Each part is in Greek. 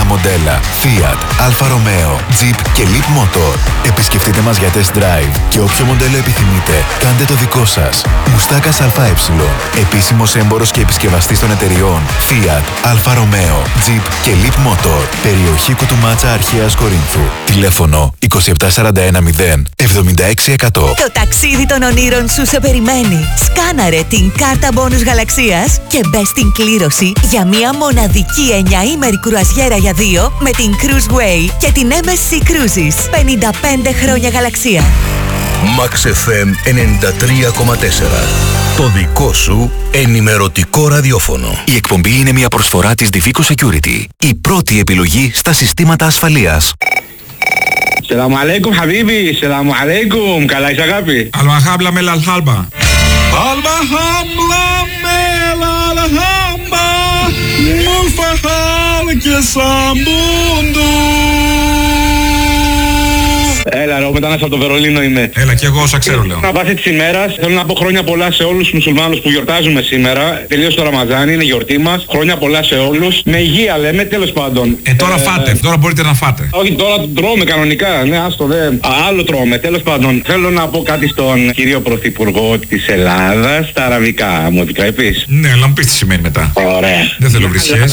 μοντέλα Fiat, Alfa Romeo, Jeep και Leap Motor. Επισκεφτείτε μας για test drive και όποιο μοντέλο επιθυμείτε, κάντε το δικό σας. Μουστάκας ΑΕ, επίσημος έμπορος και επισκευαστής των εταιριών Fiat, Alfa Romeo, Jeep και Leap Motor. Περιοχή Κουτουμάτσα Αρχαίας Κορίνθου. Τηλέφωνο 27410 76100. Το ταξίδι των ονείρων σου σε περιμένει. Σκάναρε την κάρτα μπόνους Γαλαξίας και μπες στην κλήρωση για μια μοναδική 9ήμερη κρουαζιέρα για 2 με την Cruiseway και την MSC Cruises. 55 χρόνια Γαλαξία. Max FM 93,4. Το δικό σου ενημερωτικό ραδιόφωνο. Η εκπομπή είναι μια προσφορά της Divico Security. Η πρώτη επιλογή στα συστήματα ασφαλείας. Σελάμου αλέικουμ χαβίβι, σελάμου αλέικουμ. Καλά είσαι αγάπη. Αλμαχάμπλα με λαλχάλμπα. Αλμαχάμπλα με λαλχάλμπα. Μουλφαχάλ και σαμπούντου. Έλα ρε, ο μετανάστης από το Βερολίνο είμαι. Έλα και εγώ όσα ξέρω λέω. Να βάσει της ημέρας, θέλω να πω χρόνια πολλά σε όλους τους μουσουλμάνους που γιορτάζουμε σήμερα. Τελείωσε το Ραμαζάνι, είναι η γιορτή μας. Χρόνια πολλά σε όλους. Με υγεία λέμε, τέλος πάντων. Τώρα φάτε, τώρα μπορείτε να φάτε. Όχι, τώρα τρώμε κανονικά. Ναι, άστο δε. Άλλο τρώμε, τέλος πάντων. Θέλω να πω κάτι στον κύριο Πρωθυπουργό της Ελλάδας, στα αραβικά, μου επιτρέπεις? Ναι, αλλά μου πεις τι σημαίνει μετά. Ωραία. Δεν θέλω βρισιές.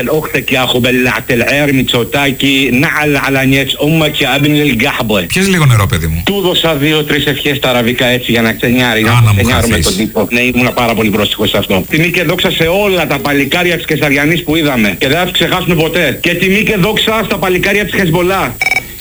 Πιες λίγο νερό, παιδί μου. Του δώσα 2-3 ευχές στα αραβικά έτσι για να ξενιάρει. Να ξενιάρουμε τον τύπο. Ναι, ήμουν πάρα πολύ πρόσεχος σε αυτό. Τιμή και δόξα σε όλα τα παλικάρια της Κεσαριανής που είδαμε. Και δεν θα τους ξεχάσουμε ποτέ. Και τιμή και δόξα στα παλικάρια της Χεσμολά.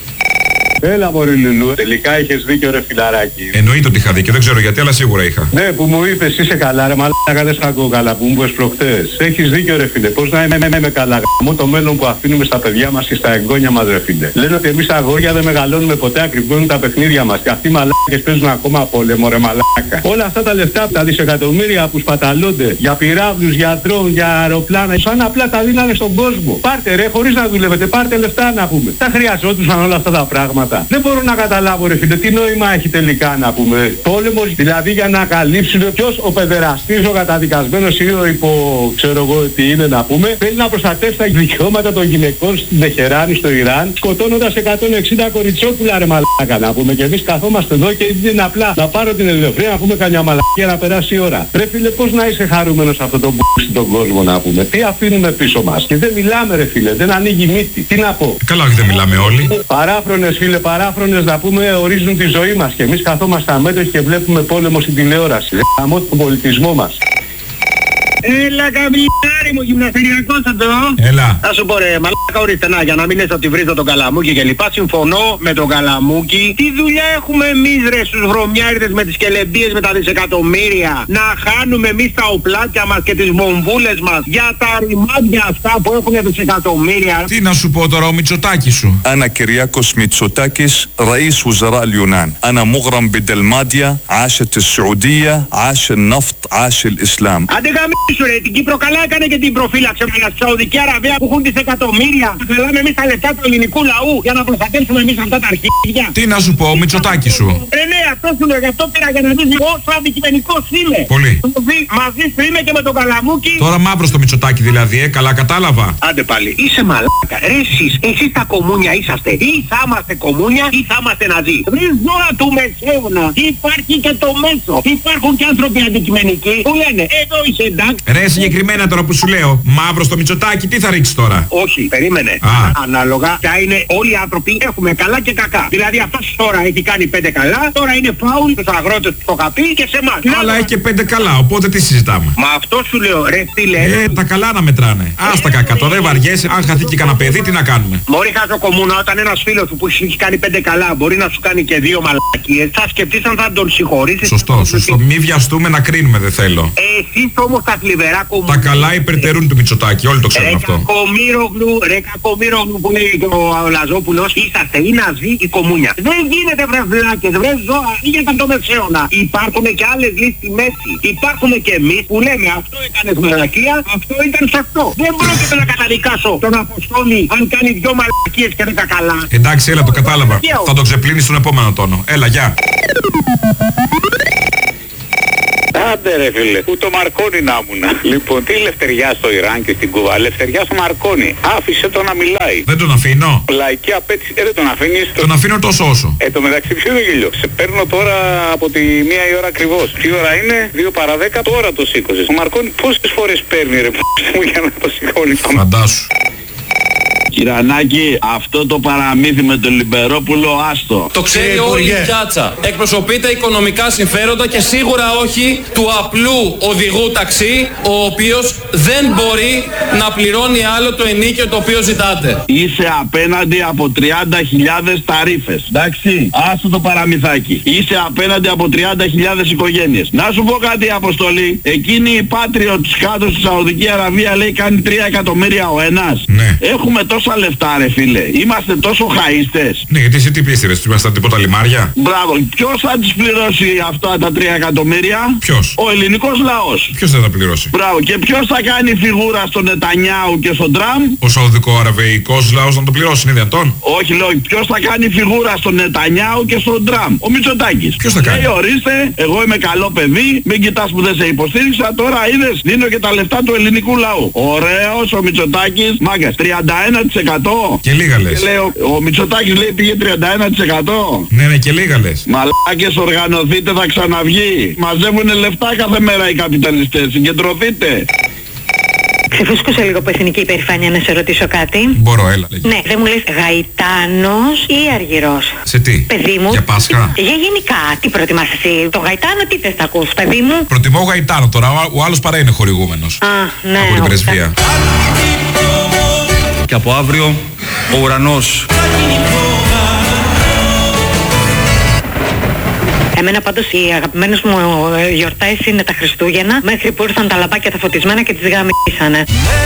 Έλα μωρή Λουλού, τελικά είχες δίκιο ρε φιλαράκι. Εννοείται ότι είχα δίκιο, δεν ξέρω γιατί, αλλά σίγουρα είχα. Ναι, που μου είπες είσαι καλά ρε μαλάκα, δεν σ' ακούω καλά που μου είπες προχτές. Έχεις δίκιο ρε φίλε, πώς να είμαι καλά γαμώ το μέλλον που αφήνουμε στα παιδιά μας και στα εγγόνια μας ρε φίλε. Λένε ότι εμείς αγόρια δεν μεγαλώνουμε ποτέ, ακριβώνουν τα παιχνίδια μας και αυτοί οι μαλάκες παίζουν ακόμα πόλεμο ρε μαλάκα. Όλα αυτά τα λεφτά, τα δισεκατομμύρια που σπαταλώνται για πυράβλους, για ντρόουν, για αεροπλάνα, σαν απλά τα δίνανε στον κόσμο. Πάρτε ρε, χωρίς να δουλεύετε, πάρτε λεφτά να πούμε. Τα χρειαζόντουσαν όλα αυτά τα πράγματα. Δεν μπορώ να καταλάβω ρε φίλε, τι νόημα έχει τελικά να πούμε. Πόλεμος δηλαδή για να καλύψουν ποιος ο παιδεραστής, ο καταδικασμένος ή ο ξέρω εγώ τι είναι να πούμε, θέλει να προστατεύσει τα δικαιώματα των γυναικών στην Τεχεράνη, στο Ιράν, σκοτώνοντας 160 κοριτσόπουλα ρε μαλάκα να πούμε. Και εμείς καθόμαστε εδώ και είναι απλά να πάρω την ελευθερία να πούμε καμιά μαλακία να περάσει η ώρα. Ρε φίλε, πώς να είσαι χαρούμενος σε αυτόν τον στον κόσμο να πούμε. Τι αφήνουμε πίσω μας. Και δεν μιλάμε ρε φίλε, δεν ανοίγει μύτη. Τι να πω. Καλά, όχι δεν μιλάμε όλοι. Παράφρονες φίλε, παράφρονες να πούμε ορίζουν τη ζωή μας και εμείς καθόμαστε αμέτωχοι και βλέπουμε πόλεμο στην τηλεόραση. Γαμώ τον πολιτισμό μας. Έλα καμιλιάρι μου, γυμναστηριακός εδώ. Έλα. Θα σου πω ρε, μαλάκα ορίστε να, για να μην λες ότι βρίζω τον Καλαμούκι και λοιπά. Συμφωνώ με τον Καλαμούκι. Τι δουλειά έχουμε εμείς ρε στους βρωμιάριδες με τις κελεμπίες με τα δισεκατομμύρια. Να χάνουμε εμείς τα οπλάκια μας και τις βομβούλες μας για τα ρημάδια αυτά που έχουν δισεκατομμύρια. Τι να σου πω τώρα ο Μητσοτάκης σου. أنا كيرياكوس ميتسوتاكيس رئيس وزراء اليونان أنا مغرم بدلماديا عاشت السعودية عاش النفط عاش الإسلام. Σου ρε, την Κύπρο καλά έκανε και την προφύλαξε με τη Σαουδική Αραβία που έχουν δισεκατομμύρια. Θα χαλάμε εμείς τα λεφτά του ελληνικού λαού για να προστατεύσουμε εμείς αυτά τα αρχίδια. Τι να σου πω, ο Μητσοτάκης σου. Ναι, αυτό σου λέω, γι' αυτό πήρα για να δεις πόσο αντικειμενικός είμαι. Πολύ. Μαζί σου είμαι και με τον Καλαμούκι. Τώρα μαύρο στο Μητσοτάκη δηλαδή, καλά κατάλαβα. Άντε πάλι, είσαι μαλάκα. Ρε εσείς τα κομμούνια είσαστε. Ή θα είμαστε κομμούνια ή θα είμαστε ναζί. Βρεις ζώα του μεσαίωνα. Υπάρχει και το μέσο. Υπάρχουν και άνθρωποι αντικειμενικοί που λένε εδώ είσαι εντάξει. Ρε συγκεκριμένα τώρα που σου λέω, μαύρο στο Μητσοτάκη, τι θα ρίξει τώρα. Όχι, περίμενε. Ανάλογα, ποια είναι όλοι οι άνθρωποι έχουμε καλά και κακά. Δηλαδή αυτός τώρα έχει κάνει 5 καλά, τώρα είναι φάουλ στους αγρότες του Σοκαπή και σε εμάς. Αλλά έχει και 5 καλά, οπότε τι συζητάμε. Μα αυτό σου λέω, ρε φίλε. Τα καλά να μετράνε. Άστα κακά, τώρα δεν βαριέσαι, αν χαθεί και κανένα παιδί, τι να κάνουμε. Μωρή χάζω κομμούνα, όταν ένας φίλος σου που έχει κάνει 5 καλά μπορεί να σου κάνει και 2 μαλακίες, θα σκεφτείς αν θα τον συγχωρήσεις. Σωστό. Μη βιαστούμε να κρίνουμε, δεν θέλω. Εσείς όμως τα θλιβερά κομμούνια. Τα καλά υπερτερούν του Μητσοτάκη, όλοι το ξέρουν αυτό. Ρε κακομύρογλου που λέει και ο Λαζόπουλος, είσαστε ή ναζί ή κομμούνια. Δεν γίνεται βρε βλάκες, βρε ζώα, πήγαινε το μεσαίωνα. Υπάρχουν και άλλες λύσεις στη μέση. Υπάρχουν και εμείς που λέμε αυτό έκανες μαλακία, αυτό ήταν σωστό. Δεν πρόκειται να καταδικάσω τον Αποστόλη αν κάνει 2 μαλακίες και 10 καλά. Εντάξει, έλα, το κατάλαβα. Θα το ξεπλύνεις στον επόμενο τόνο. Έλα, γεια. Άντε ρε φίλε, που το Μαρκόνι να ήμουνα. Λοιπόν, τι λευτεριά στο Ιράν και στην Κούβα, λευτεριά στο Μαρκόνι. Άφησε το να μιλάει. Δεν τον αφήνω. Λαϊκή απέτηση, δεν τον αφήνεις. Τον αφήνω τόσο όσο. Το μεταξύ ποιο είναι γέλιο. Σε παίρνω τώρα από τη 1 η ώρα ακριβώς. Τι ώρα είναι, 2 παρά 10, τώρα το σήκωσες. Ο Μαρκόνι πόσες φορές παίρνει ρε μου για να το σηκώνει. Φαντάσου. Κυρανάκη, αυτό το παραμύθι με τον Λιμπερόπουλο, άστο. Το ξέρει όλη η πιάτσα. Εκπροσωπείται οικονομικά συμφέροντα και σίγουρα όχι του απλού οδηγού ταξί, ο οποίος δεν μπορεί να πληρώνει άλλο το ενίκιο το οποίο ζητάτε. Είσαι απέναντι από 30.000 ταρίφες. Εντάξει, άστο το παραμυθάκι. Είσαι απέναντι από 30.000 οικογένειες. Να σου πω κάτι, Αποστολή. Εκείνη η Patriots κάτω στη Σαουδική Αραβία λέει κάνει 3 εκατομμύρια ο ένας. Ναι. Έχουμε τόσα λεφτά ρε φίλε. Είμαστε τόσο χαΐστες. Ναι, γιατί εσύ τι πίστευες, ήμασταν τίποτα λιμάρια. Μπράβο. Ποιος θα τις πληρώσει αυτά τα 3 εκατομμύρια? Ποιος? Ο ελληνικός λαός. Ποιος δεν θα πληρώσει? Μπράβο. Και ποιος θα κάνει φιγούρα στον Νετανιάου και στον Τραμπ? Ο Σαουδικό-Αραβεϊκός λαός να το πληρώσει, είναι δυνατόν? Όχι, λέω. Ποιος θα κάνει φιγούρα στον Νετανιάου και στον Τραμπ? Ο Μητσοτάκης. Ποιος θα κάνει? Ορίστε, εγώ είμαι καλό παιδί, μην κοιτάς που δεν σε υποστήριξα, τώρα είδες, δίνω και τα λεφτά του ελληνικού λαού. Ωραίος ο Μητσοτάκης, μάγκας, 31%. Και λίγα λες. Και λέω, ο Μητσοτάκης λέει πήγε 31%. Ναι, και λίγα λες. Μαλάκες, οργανωθείτε, θα ξαναβγεί. Μαζεύουνε λεφτά κάθε μέρα οι καπιταλιστές, συγκεντρωθείτε. Ξεφούσκωσε λίγο από εθνική υπερηφάνεια να σε ρωτήσω κάτι. Μπορώ, έλα. Λέγε. Ναι, δεν μου λες Γαϊτάνος ή Αργυρός? Σε τι? Παιδί μου. Για Πάσχα? Για γενικά, τι προτιμάς εσύ? Το Γαϊτάνο τι θες να ακούς, παιδί μου? Προτιμώ Γαϊτάνο τώρα, ο άλλος παρά είναι χορηγούμενος. Ναι, από την πρεσβεία. Και από αύριο ο ουρανός. Εμένα πάντως οι αγαπημένες μου γιορτές είναι τα Χριστούγεννα, μέχρι που ήρθαν τα λαμπάκια τα φωτισμένα και τις γαμίσανε.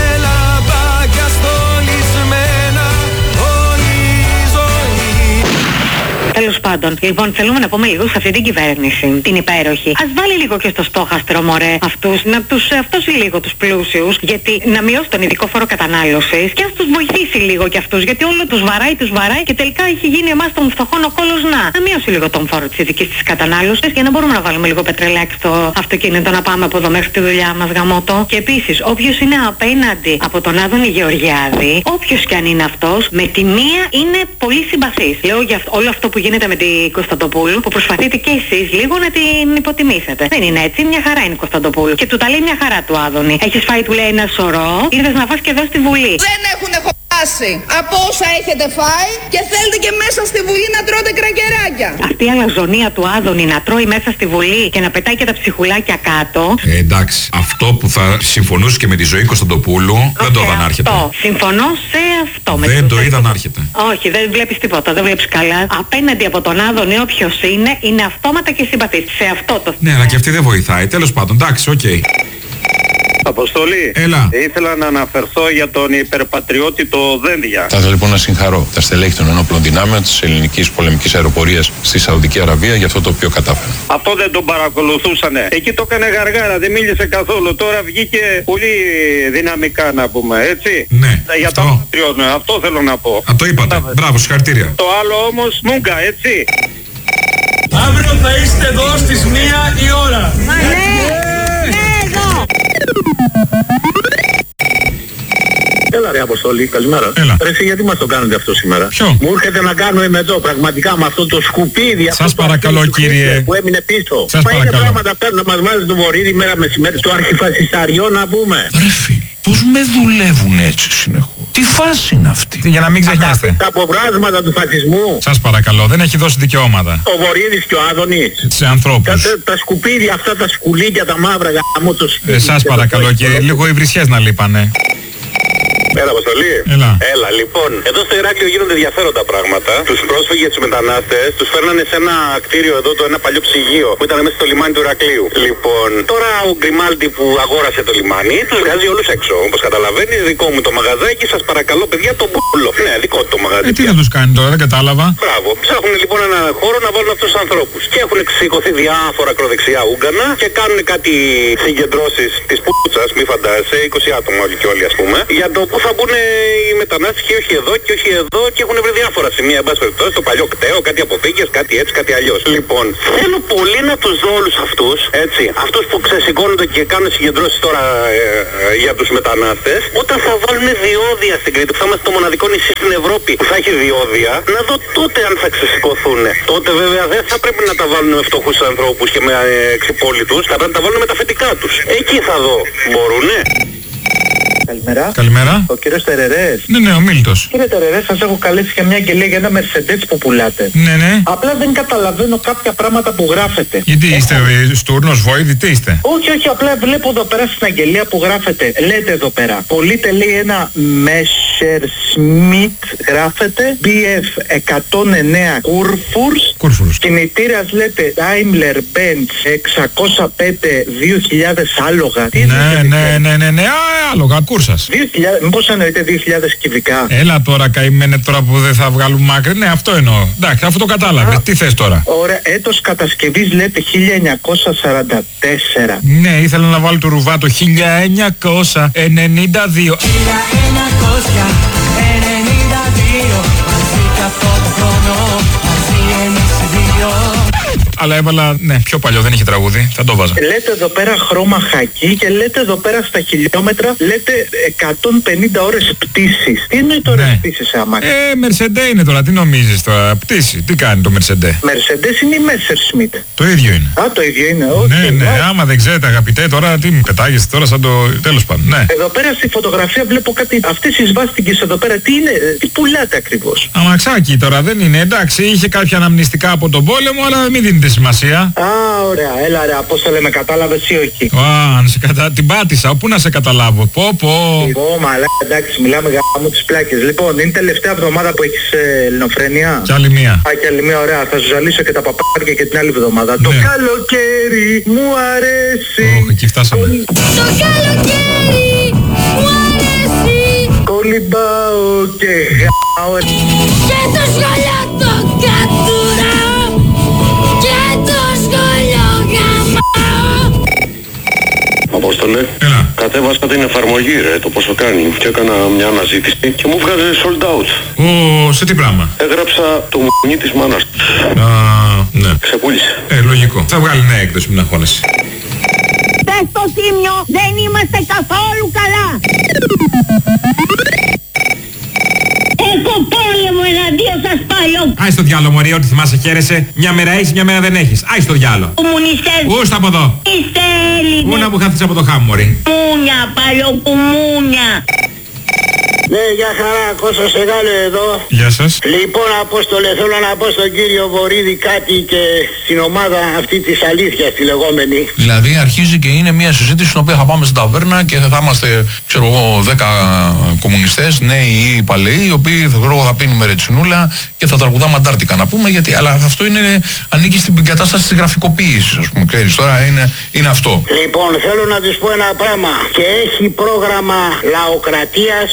Τέλος πάντων, λοιπόν, θέλουμε να πούμε λίγο σε αυτή την κυβέρνηση, την υπέροχη. Ας βάλει λίγο και στο στόχαστρο, μωρέ, αυτούς, να τους αυτόσει λίγο τους πλούσιους, γιατί να μειώσει τον ειδικό φόρο κατανάλωσης και ας τους βοηθήσει λίγο κι αυτούς, γιατί όλο τους βαράει και τελικά έχει γίνει εμάς των φτωχών ο κόλος να μειώσει λίγο τον φόρο της ειδικής της κατανάλωσης για να μπορούμε να βάλουμε λίγο πετρελάκι στο αυτοκίνητο να πάμε από εδώ μέχρι τη δουλειά μας, γαμώτο. Και επίσης, όποιος είναι απέναντι από τον Άδωνη Γεωργιάδη, όποιος κι αν είναι αυτός, με τη μία είναι πολύ συμπαθής. Λέω για όλο αυτό που γίνεται με την Κωνσταντοπούλου, που προσπαθείτε και εσείς λίγο να την υποτιμήσετε. Δεν είναι έτσι, μια χαρά είναι η Κωνσταντοπούλου. Και του τα λέει μια χαρά του Άδωνη. Έχεις φάει, του λέει, ένα σωρό, ήρθες να φας και εδώ στη Βουλή. Δεν έχουνε χωράσει από όσα έχετε φάει και θέλετε και μέσα στη Βουλή να τρώτε κρακεράκια. Αυτή η αλαζονία του Άδωνη να τρώει μέσα στη Βουλή και να πετάει και τα ψυχουλάκια κάτω. Εντάξει, αυτό που θα συμφωνούσε και με τη Ζωή Κωνσταντοπούλου δεν το είδα να έρχεται. Συμφωνώ σε αυτό. Δεν το είδα να έρχεται. Όχι, δεν βλέπεις τίποτα, δεν βλέπεις καλά. Απέναντι από τον Άδωνη όποιος είναι αυτόματα και συμπαθής. Σε αυτό το. Ναι, αλλά και αυτή δεν βοηθάει. Τέλος πάντων, εντάξει, οκ. Αποστολή, έλα. Ήθελα να αναφερθώ για τον υπερπατριώτη το Δένδια. Θα ήθελα λοιπόν να συγχαρώ τα στελέχη των ενόπλων δυνάμεων της ελληνικής πολεμικής αεροπορίας στη Σαουδική Αραβία για αυτό το οποίο κατάφεραν. Αυτό δεν τον παρακολουθούσανε. Εκεί το έκανε γαργάρα, δεν μίλησε καθόλου. Τώρα βγήκε πολύ δυναμικά να πούμε, έτσι. Ναι. Για αυτό. τον πατριώτη, αυτό θέλω να πω. Το είπατε. Μπράβο, συγχαρητήρια. Το άλλο όμως, μούγκα, έτσι. Αύριο θα είστε εδώ στις 1 η ώρα. Έλα ρε Αποστολή, καλημέρα. Ρε εσύ γιατί μας το κάνετε αυτό σήμερα? Ποιο? Μου έρχεται να κάνουμε εμετό πραγματικά με αυτό το σκουπίδι. Σας παρακαλώ κύριε. Που έμεινε πίσω. Σας παρακαλώ. Είναι πράγματα αυτά να μας βάζει το βορείδι μέρα μεσημέρι στο αρχιφασισταριό να πούμε. Ρε φίλοι, πώς με δουλεύουν έτσι συνεχώς? Τι φάση είναι αυτή? Για να μην ξεχνιάστε. Τα αποβράσματα του φασισμού. Σας παρακαλώ, δεν έχει δώσει δικαιώματα. Ο Βορείδης και ο Άδωνης. Σε ανθρώπους. Τα σκουπίδια αυτά, τα σκουλίκια, τα μαύρα γάμο το σπίτι. Σας παρακαλώ κύριε, λίγο οι βρισιές να λείπανε. Έλα, Αποστολή. Έλα. Λοιπόν, εδώ στο Ηράκλειο γίνονται ενδιαφέροντα πράγματα. Τους πρόσφυγες, τους μετανάστες, τους φέρνανε σε ένα κτίριο εδώ, ένα παλιό ψυγείο που ήταν μέσα στο λιμάνι του Ηρακλείου. Λοιπόν, τώρα ο Γκριμάλτη που αγόρασε το λιμάνι, τους βγάζει όλους έξω. Όπως καταλαβαίνεις, δικό μου το μαγαζάκι, σας παρακαλώ παιδιά, το πουλο. Ναι, δικό του το μαγαζάκι. Τι να τους κάνει τώρα, δεν κατάλαβα. Μπράβο. Ψάχνουν λοιπόν ένα χώρο να βάλουν αυτούς τους ανθρώπους. Και έχουν σηκωθεί διάφορα ακροδεξιά Ούγκανα και κάνουν κάτι συγκεντρώσεις της πούτσας, μη φαντάζεσαι, 20 άτομα όλοι και όλοι ας πούμε, για το που θα μπουν οι μετανάστες και όχι εδώ και όχι εδώ και έχουν βρει διάφορα σημεία. Εν πάση περιπτώσει, το παλιό κτέο, κάτι αποθήκες, κάτι έτσι, κάτι αλλιώς. Λοιπόν, θέλω πολύ να τους δω όλους αυτούς, έτσι, αυτούς που ξεσηκώνονται και κάνουν συγκεντρώσεις τώρα για τους μετανάστες, όταν θα βάλουν διόδια στην Κρήτη, που θα είμαστε το μοναδικό νησί στην Ευρώπη που θα έχει διόδια, να δω τότε αν θα ξεσηκωθούν. Τότε βέβαια δεν θα πρέπει να τα βάλουν με φτωχούς ανθρώπους και με εξυπόλυτους, θα πρέπει να τα βάλουν με τα φετικά τους. Εκεί θα δω. Μπορούνε. Καλημέρα. Καλημέρα. Ο κύριος Τερερές. Ναι, ο Μίλτος. Κύριε Τερερές, σας έχω καλέσει για μια αγγελία για ένα Mercedes που πουλάτε. Ναι. Απλά δεν καταλαβαίνω κάποια πράγματα που γράφετε. Γιατί είστε στούρνος βόηδη, τι είστε? Όχι, απλά βλέπω εδώ πέρα στην αγγελία που γράφετε. Λέτε εδώ πέρα. Πωλείται λέει ένα Messerschmitt, γράφετε BF 109 Kurfürst. Κινητήρας λέτε Daimler Benz 605 2000 άλογα. Ναι, άλογα, κούρσας. 2000, μήπως εννοείται 2000 κυβικά? Έλα τώρα, καημένε τώρα που δεν θα βγάλουμε άκρη. Ναι, αυτό εννοώ. Εντάξει, αφού το κατάλαβες. Τι θες τώρα? Ωραία, έτος κατασκευής λέτε 1944. Ναι, ήθελα να βάλω το ρουβά το 1992. Αλλά έβαλα, ναι, πιο παλιό, δεν είχε τραγούδι, θα το βάζα. Λέτε εδώ πέρα χρώμα χακί και λέτε εδώ πέρα στα χιλιόμετρα, λέτε 150 ώρες πτήσης. Τι είναι τώρα πτήσης σε αμάξι? Μερσεντέ είναι τώρα, τι νομίζεις τώρα, πτήση, τι κάνει το Μερσεντέ? Μερσεντές είναι ή Messerschmitt? Το ίδιο είναι. Α, το ίδιο είναι, όχι. Ναι, άμα δεν ξέρετε αγαπητέ, τώρα τι μου πετάγεστε τώρα σαν το τέλος πάντων, ναι. Εδώ πέρα στη φωτογραφία βλέπω κάτι, αυτές οι σβάστηκες εδώ πέρα, τι είναι, τι πουλάτε ακριβώς? Αμαξάκι τώρα, δεν είναι, εντάξει, είχε κάποια αναμνηστικά από τον πόλεμο, αλλά μην δίνετε σημασία. Α, ωραία, έλα ρε, πώς το λέμε, κατάλαβες ή όχι? Την πάτησα, πού να σε καταλάβω, πω. Μαλά, εντάξει, μιλάμε για μου τις πλάκες. Λοιπόν, είναι τελευταία εβδομάδα που έχεις ελληνοφρενεία. Κι άλλη μία. Κι άλλη μία, ωραία, θα σου ζαλίσω και τα παπάρια και την άλλη εβδομάδα. Ναι. Το καλοκαίρι μου αρέσει. Όχι, εκεί φτάσαμε. Το καλοκαίρι μου αρέσει. Κολυμπάω και γάω. Και το σχολείο το κατουράω. Και το σχολείο γαμάω. Απόστολε, κατέβασα την εφαρμογή ρε, το πόσο κάνει και έκανα μια αναζήτηση και μου βγάζει sold out. Σε τι πράγμα? Έγραψα το μουνί της μάνας του. Ναι. Ξεπούλησε. Λογικό. Θα βγάλει νέα έκδοση, μην αγχώνεσαι. Πες στο Τίμιο, δεν είμαστε καθόλου καλά. Έχω πόλεμο εναντίον σας παλιό. Άι στο διάλο μωρή, ό,τι θυμάσαι χαίρεσαι. Μια μέρα έχεις, μια μέρα δεν έχεις. Άι στο διάλο. Κομμουνιστές. Ούστα από εδώ. Είστε Έλληνες. Πού να μου χάθεις από το χάμ μωρή. Μούνια, παλιοκουμούνια. Ναι, γεια χαρά, Κώστας Εγάλε εδώ. Γεια σας. Λοιπόν, Απόστολε, θέλω να πω στον κύριο Βορίδη κάτι και στην ομάδα αυτή της αλήθειας τη λεγόμενη. Δηλαδή αρχίζει και είναι μια συζήτηση στην οποία θα πάμε στην ταβέρνα και θα είμαστε, ξέρω εγώ, 10 κομμουνιστές, νέοι ή παλαιοί, οι οποίοι θα πίνουμε ρετσινούλα και θα τραγουδάμε αντάρτικα να πούμε, γιατί, αλλά αυτό ανήκει στην κατάσταση της γραφικοποίησης, ας πούμε, ξέρεις, τώρα είναι αυτό. Λοιπόν, θέλω να της πω ένα πράγμα και έχει πρόγραμμα λαοκρατίας.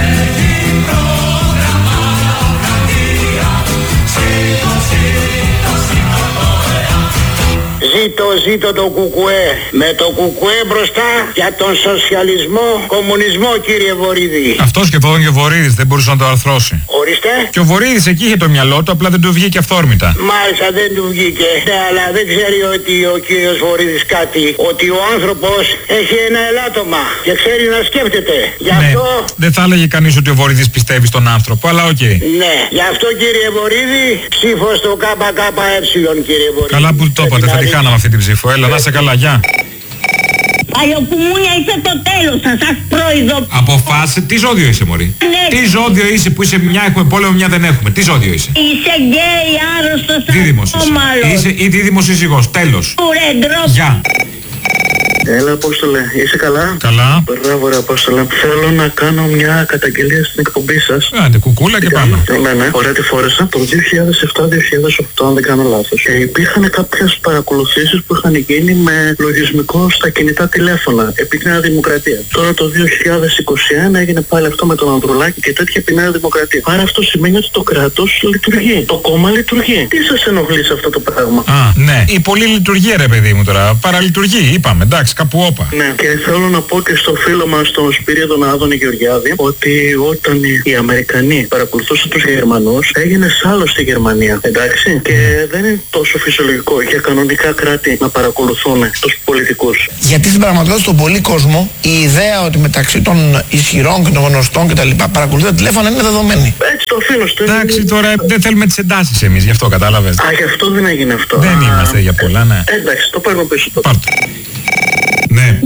Ζήτω το κουκουέ. Με το κουκουέ μπροστά για τον σοσιαλισμό, κομμουνισμό, κύριε Βορίδη. Αυτό σκεφτόταν και ο Βορίδης, δεν μπορούσε να το αρθρώσει. Ορίστε. Και ο Βορίδης εκεί είχε το μυαλό του, απλά δεν του βγήκε αυθόρμητα. Μάλιστα, δεν του βγήκε. Ναι, αλλά δεν ξέρει ότι ο κύριος Βορίδης κάτι. Ότι ο άνθρωπος έχει ένα ελάττωμα και ξέρει να σκέφτεται. Γι' αυτό... Δεν θα έλεγε κανείς ότι ο Βορίδης πιστεύει στον άνθρωπο, αλλά οκ. Ναι, γι' αυτό κύριε Βορίδη, ψήφο στο ΚΚΕ, κύριε Βορίδη. Καλά που το είπατε, θα τη κάναμε αυτή την ψήφο. Έλα, να είσαι καλά, γεια. Παλιοκουμούνια, είσαι το τέλος σας προειδοποιώ. Αποφάσισε, τι ζώδιο είσαι μωρή? Ναι. Τι ζώδιο είσαι που είσαι, μια έχουμε πόλεμο, μια δεν έχουμε? Τι ζώδιο είσαι? Είσαι γκέι, άρρωστος, δίδυμος είσαι ή δίδυμος σύζυγος, τέλος. Γεια. Έλα, Απόστολε, είσαι καλά? Καλά. Μπράβο, ρε Απόστολε. Θέλω να κάνω μια καταγγελία στην εκπομπή σας. Άντε, κουκούλα και πάμε. Ναι, ωραία, τη φόρεσα το 2007-2008, αν δεν κάνω λάθος. Και υπήρχαν κάποιες παρακολουθήσεις που είχαν γίνει με λογισμικό στα κινητά τηλέφωνα επί τη Νέα Δημοκρατία. Τώρα το 2021 έγινε πάλι αυτό με τον Ανδρουλάκη και τέτοια επί Νέα Δημοκρατία. Άρα αυτό σημαίνει ότι το κράτος λειτουργεί. Το κόμμα λειτουργεί. Τι σας ενοχλεί σε αυτό το πράγμα? Ναι. Η πολλή λειτουργία, ρε παιδί μου τώρα. Παραλειτουργεί, είπαμε. Εντάξει, κάπου όπα. Ναι, και θέλω να πω και στο φίλο μας, τον Σπύριο τον Άδωνη Γεωργιάδη, ότι όταν οι Αμερικανοί παρακολουθούσαν τους Γερμανούς, έγινε άλλο στη Γερμανία. Εντάξει. Και δεν είναι τόσο φυσιολογικό για κανονικά κράτη να παρακολουθούν τους πολιτικούς. Γιατί στην πραγματικότητα στον πολύ κόσμο η ιδέα ότι μεταξύ των ισχυρών και των γνωστών κτλ. Παρακολουθεί τα τηλέφωνα είναι δεδομένη. Έτσι το φίλο του. Εντάξει, τώρα δεν θέλουμε τις εντάσεις εμείς, γι' αυτό κατάλαβες. Α, γι' αυτό δεν έγινε αυτό. Δεν είμαστε για πολλά, ναι. Εντάξει, το παίρνω πίσω τώρα. Πάρτε. Ναι.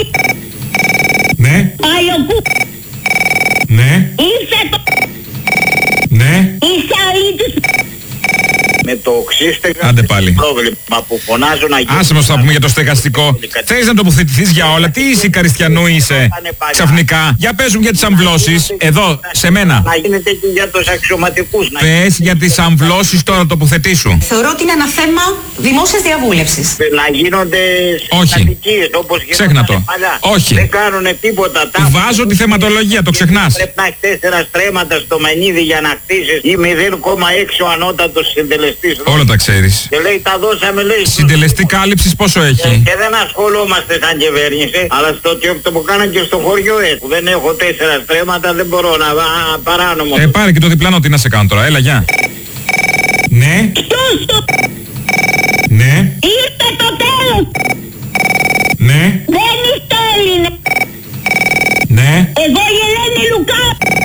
Ναι. Αλλοπού. Ναι. Ήρθε το... Ναι. Είσαι αλήτης. Με το ξύστεγα. Άντε πάλι. Πρόβλημα που φωνάζω να γίνει. Άσε μας να πούμε για το στεγαστικό. Θέλεις να τοποθετηθείς για όλα. Τι είσαι, Καριστιανού είσαι. Ξαφνικά. Για πες μου για τις αμβλώσεις. Εδώ, σε μένα. Να γίνεται και για τους αξιωματικούς. Πες για τις αμβλώσεις τώρα, τοποθετήσου. Θεωρώ ότι είναι ένα θέμα δημόσιας διαβούλευσης. Να γίνονται κατοικίες όπως Ξέχνα το. παλιά. Όχι. Δεν κάνουν τίποτα. Βάζω τη θεματολογία, το ξεχνάς. Πρέπει να έχει 4 στρέμματα στο μενίδι για να χτίσεις ή 0,6 ο ανώτατος συντελεστής. Όλα τα ξέρεις. Και λέει τα δώσαμε, λέει. Συντελεστή κάλυψης πόσο έχει. Και δεν ασχολούμαστε σαν κυβέρνηση, αλλά στο το που κάναν και στο χωριό που δεν έχω 4 στρέμματα δεν μπορώ να παράνομο. Πάρε και το διπλανό, τι να σε κάνω τώρα, έλα γεια. Ναι. Ναι. Ήρθε το τέλος. Ναι. Δεν είστε Έλληνες. Ναι. Εγώ η Ελένη Λουκά.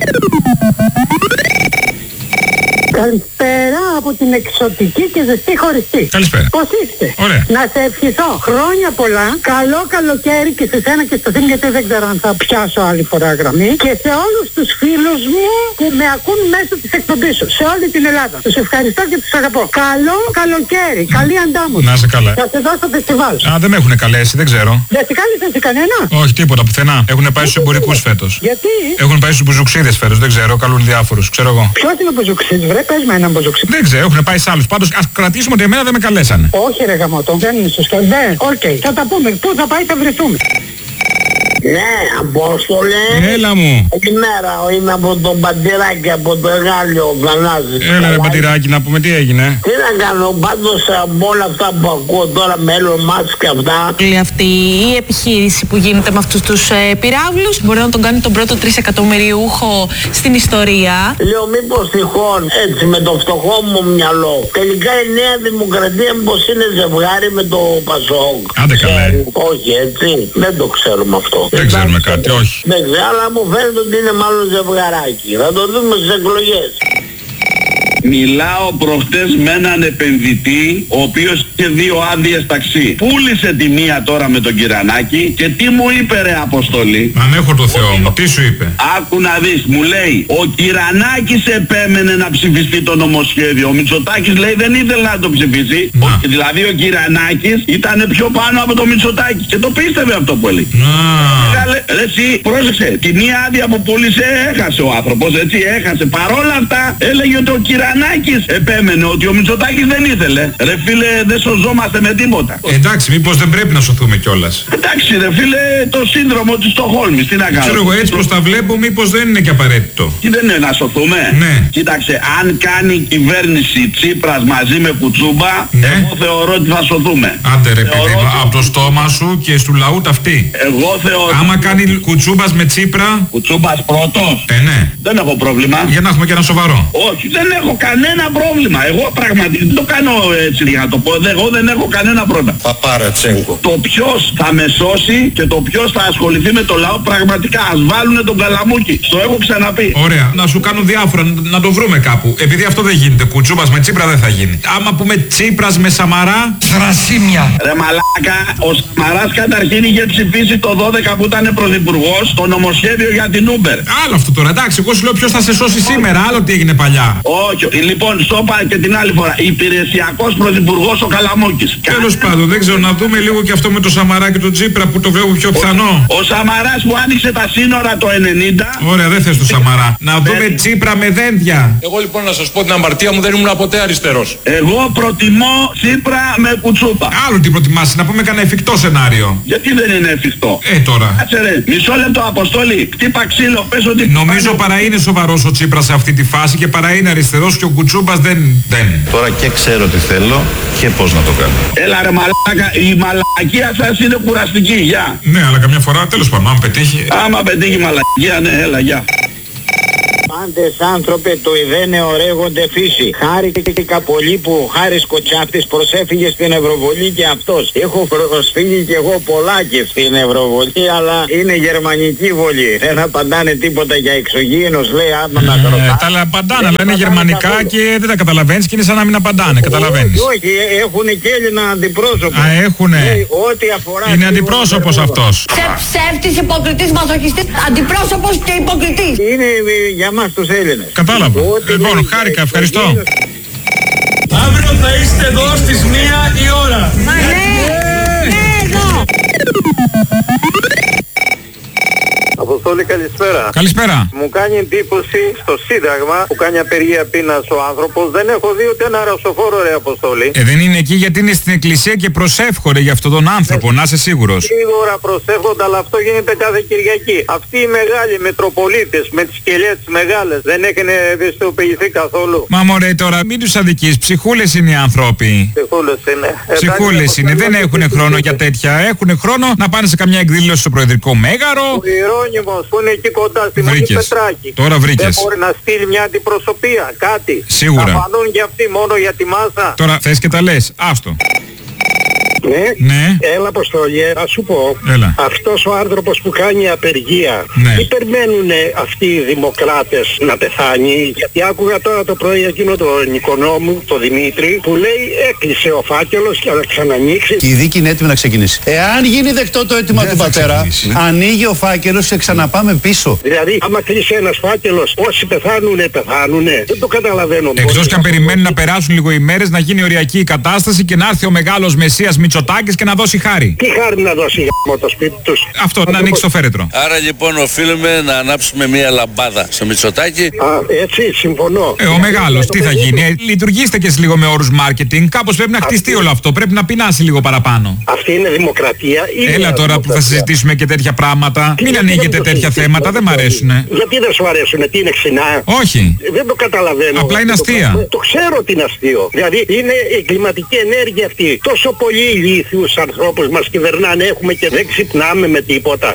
Καλησπέρα από την εξωτική και ζεστή χωριστή. Καλησπέρα. Πώς είστε? Ωραία. Να σε ευχηθώ χρόνια πολλά, καλό καλοκαίρι και σε σένα και στο θύμ, γιατί δεν ξέρω αν θα πιάσω άλλη φορά γραμμή, και σε όλους τους φίλους μου που με ακούν μέσω της εκπομπής σου, σε όλη την Ελλάδα. Τους ευχαριστώ και τους αγαπώ. Καλό καλοκαίρι, καλή αντάμωση. Να σε καλά. Θα σε δω στο φεστιβάλ. Α, δεν με έχουν καλέσει, δεν ξέρω. Δεν σε κάλεσαν σε κανένα? Όχι, τίποτα πουθενά. Έχουν πάει στους εμπορικούς φέτος. Γιατί? Έχουν πάει στους μπουζουξίδες φέτος, δεν ξέρω, καλούν διάφορους, ξέρω εγώ. Ποιος είναι ο μπουζουξίδης, βρε, πες με έναν μπουζουξίδη. Δεν ξέρω, έχουν πάει σε άλλους. Πάντως ας κρατήσουμε ότι εμένα δεν με καλέσανε. Όχι ρε γαμώτο, δεν είναι σωστό. Δεν, οκ. Θα τα πούμε. Πού θα πάει, θα βρεθούμε. Ναι, Απόστολε. Έλα μου. Καλημέρα, είμαι από τον Πατηράκη, από το Εγάλιο, Βλανάζη. Έλα ρε Πατηράκη, να πούμε τι έγινε. Τι να κάνω, πάντως από όλα αυτά που ακούω τώρα με Elon Musk και αυτά. Αυτή η επιχείρηση που γίνεται με αυτούς τους πυράβλους μπορεί να τον κάνει τον πρώτο 3 εκατομμυριούχο στην ιστορία. Λέω μήπως τυχόν, έτσι με το φτωχό μου μυαλό, τελικά η Νέα Δημοκρατία μήπως είναι ζευγάρι με το Πασόκ. Άντε καλέ. Όχι έτσι, δεν το ξέρουμε αυτό. Δεν ξέρουμε κάτι, όχι. Δεν ξέρω, αλλά μου φαίνεται ότι είναι μάλλον ζευγαράκι. Θα το δούμε στις εκλογές. Μιλάω προχτές με έναν επενδυτή ο οποίος είχε 2 άδειες ταξί. Πούλησε τη μία τώρα με τον Κυρανάκη και τι μου είπε ρε Αποστολή. Αν έχω το Θεό μου, τι σου είπε. Άκου να δεις, μου λέει ο Κυρανάκης επέμενε να ψηφιστεί το νομοσχέδιο. Ο Μητσοτάκης λέει δεν ήθελε να το ψηφίσει. Δηλαδή ο Κυρανάκης ήταν πιο πάνω από το Μητσοτάκη και το πίστευε αυτό που έλεγε. Ρε εσύ, πρόσεξε, τη μία άδεια που πούλησε έχασε ο άνθρωπος, έτσι έχασε. Παρόλα αυτά έλεγε ότι ο Κυρανάκης επέμενε ότι ο Μητσοτάκης δεν ήθελε. Ρε φίλε, δεν σωζόμαστε με τίποτα. Εντάξει, μήπως δεν πρέπει να σωθούμε κιόλας. Εντάξει ρε φίλε, το σύνδρομο της Στοκχόλμης, τι να κάνω. Ξέρω εγώ, έτσι πως τα βλέπω, μήπως δεν είναι και απαραίτητο. Τι δεν είναι να σωθούμε. Ναι. Κοίταξε, αν κάνει η κυβέρνηση Τσίπρας μαζί με Κουτσούμπα, εγώ θεωρώ ότι θα σωθούμε. Άντε ρε παιδί, από το στόμα σου και στου λαού ταυτί. Εγώ θεωρώ. Άμα κάνει Κουτσούμπας με Τσίπρα. Κουτσούμπας πρώτος. Ναι. Δεν έχω πρόβλημα. Για να έχουμε και ένα σοβαρό. Όχι, δεν έχω κανένα πρόβλημα. Εγώ πραγματικά το κάνω έτσι για να το πω. Εγώ δεν έχω κανένα πρόβλημα. Παπάρατσέγκο. Το ποιος θα με σώσει και το ποιος θα ασχοληθεί με το λαό πραγματικά. Ας βάλουνε τον Καλαμούκι. Το έχω ξαναπεί. Ωραία. Να σου κάνουν διάφορα, να το βρούμε κάπου. Επειδή αυτό δεν γίνεται. Κουτσούμπας με Τσίπρα δεν θα γίνει. Άμα πούμε Τσίπρας με Σαμαρά. Θρασίμια. Ρε μαλάκα, ο Σαμαράς καταρχήν είχε ψηφίσει το 12 που ήταν πρωθυπουργός το νομοσχέδιο για την Uber. Άλλο αυτό τώρα. Εντάξει, εγώ σου λέω ποιος θα σε σώσει σήμερα. Άλλο τι έγινε παλιά. Όχι, λοιπόν, στο είπα και την άλλη φορά. Υπηρεσιακός πρωθυπουργός ο Καλαμούκης. Τέλος πάντων, δεν ξέρω, να δούμε λίγο και αυτό με το Σαμαρά και τον Τσίπρα που το βλέπω πιο πιθανό. Ο Σαμαράς που άνοιξε τα σύνορα το 90. Ωραία, δεν θες το Σαμαρά. Να δούμε Τσίπρα με δένδια. Εγώ λοιπόν να σας πω την αμαρτία μου, δεν ήμουν ποτέ αριστερός. Εγώ προτιμώ Τσίπρα με Κουτσούπα. Άλλο τι προτιμάς, να πούμε κανένα εφικτό σενάριο. Γιατί δεν είναι εφικτό. Τώρα. Κάτσε ρε, μισό λεπτό Αποστόλη. Χτύπα ξύλο, πες ότι. Νομίζω παρά είναι σοβαρός ο Τσίπρας σε αυτή τη φάση και παρά είναι αριστερός και ο Κουτσούμπας δεν. Τώρα και ξέρω τι θέλω και πώς να το κάνω. Έλα ρε μαλάκα, η μαλακία σας είναι κουραστική, γεια. Ναι, αλλά καμιά φορά τέλος πάντων, άμα πετύχει. Άμα πετύχει μαλακία, ναι, έλα, γεια. Πάντες άνθρωπε το ιδένε ωραίγονται φύση. Χάρηκα πολύ που ο Χάρης Κοτσάφτης προσέφυγε στην Ευρωβουλή και αυτός. Έχω προσφύγει και εγώ πολλά και στην Ευρωβουλή, αλλά είναι γερμανική βολή. Δεν απαντάνε τίποτα για εξωγήινος, λέει άμα να ρωτάς. Τα απαντάνε, αλλά είναι γερμανικά και δεν τα καταλαβαίνεις και είναι σαν να μην απαντάνε, καταλαβαίνεις. Όχι, έχουν και Έλληνα αντιπρόσωπο. Α, έχουνε. Ό,τι αφορά. Είναι αντιπρόσωπος αυτός. Ψεύτης, υποκριτής, μαζοχιστής, αντιπρόσωπος και υποκριτής. Είναι για μας τους Έλληνες. Κατάλαβα. Λοιπόν, χάρηκα, ευχαριστώ. Αύριο θα είστε εδώ στις 1 η ώρα. Αποστόλη, καλησπέρα. Καλησπέρα. Μου κάνει εντύπωση στο Σύνταγμα που κάνει απεργία πείνας ο άνθρωπος. Δεν έχω δει ούτε ένα ρασοφόρο, ρε Αποστόλη. Δεν είναι εκεί γιατί είναι στην εκκλησία και προσεύχονται για αυτόν τον άνθρωπο, να είσαι σίγουρος. Σίγουρα προσεύχονται, αλλά αυτό γίνεται κάθε Κυριακή. Αυτοί οι μεγάλοι μετροπολίτες με τις κελιές τις μεγάλες δεν έχουν ευαισθητοποιηθεί καθόλου. Μα μωρέ τώρα, μην τους αδικείς. Ψυχούλες είναι οι άνθρωποι. Ψυχούλες είναι. Ψυχούλες είναι. Δεν έχουν χρόνο για τέτοια. Έχουν χρόνο να πάνε σε καμιά εκδήλωση στο Προεδρικό Μέγαρο. Που είναι εκεί κοντά στη Μονή Πετράκη. Τώρα βρήκες. Δεν μπορεί να στείλει μια αντιπροσωπεία, κάτι. Σίγουρα. Να φανούν για αυτοί μόνο για τη μάσα. Τώρα θες και τα λες. Άστο. Ναι. Έλα Αποστόλη, να σου πω. Έλα. Αυτός ο άνθρωπος που κάνει απεργία, ναι. Τι περιμένουν αυτοί οι δημοκράτες να πεθάνει? Γιατί άκουγα τώρα το πρωί εκείνο τον οικονόμου, τον Δημήτρη, που λέει έκλεισε ο φάκελος και θα ξανανοίξει. Και η δίκη είναι έτοιμη να ξεκινήσει. Εάν γίνει δεκτό το αίτημα του πατέρα, ανοίγει ο φάκελος και ξαναπάμε πίσω. Δηλαδή, άμα κλείσει ένας φάκελος, όσοι πεθάνουνε. Δεν το καταλαβαίνω. Εκτός και αν περιμένουν να περάσουν λίγο οι μέρες, να γίνει οριακή η κατάσταση και να έρθει ο μεγάλος Μεσσίας Μητσοτάκης και να δώσει χάρη. Τι χάρη να δώσει για το σπίτι τους? Αυτό, να ανοίξει το φέρετρο. Άρα λοιπόν οφείλουμε να ανάψουμε μία λαμπάδα στο Μητσοτάκη. Έτσι, συμφωνώ. Ο μεγάλος, τι θα γίνει? Λειτουργήστε και λίγο με όρους marketing. Κάπως πρέπει να χτιστεί όλο αυτό. Πρέπει να πεινάσει λίγο παραπάνω. Αυτή είναι δημοκρατία. Έλα τώρα που θα συζητήσουμε και τέτοια πράγματα. Μην ανοίγετε τέτοια θέματα, δεν μ' αρέσουνε. Γιατί δεν σου αρέσουνε, τι είναι ξινά? Όχι. Δεν το καταλαβαίνω. Απλά είναι αστεία. Το ξέρω ότι είναι αστείο. Δηλαδή είναι εγκληματική ενέργεια αυτή. Τόσο πολύ ηλίθιους ανθρώπους μας κυβερνάνε, έχουμε και δεν ξυπνάμε με τίποτα.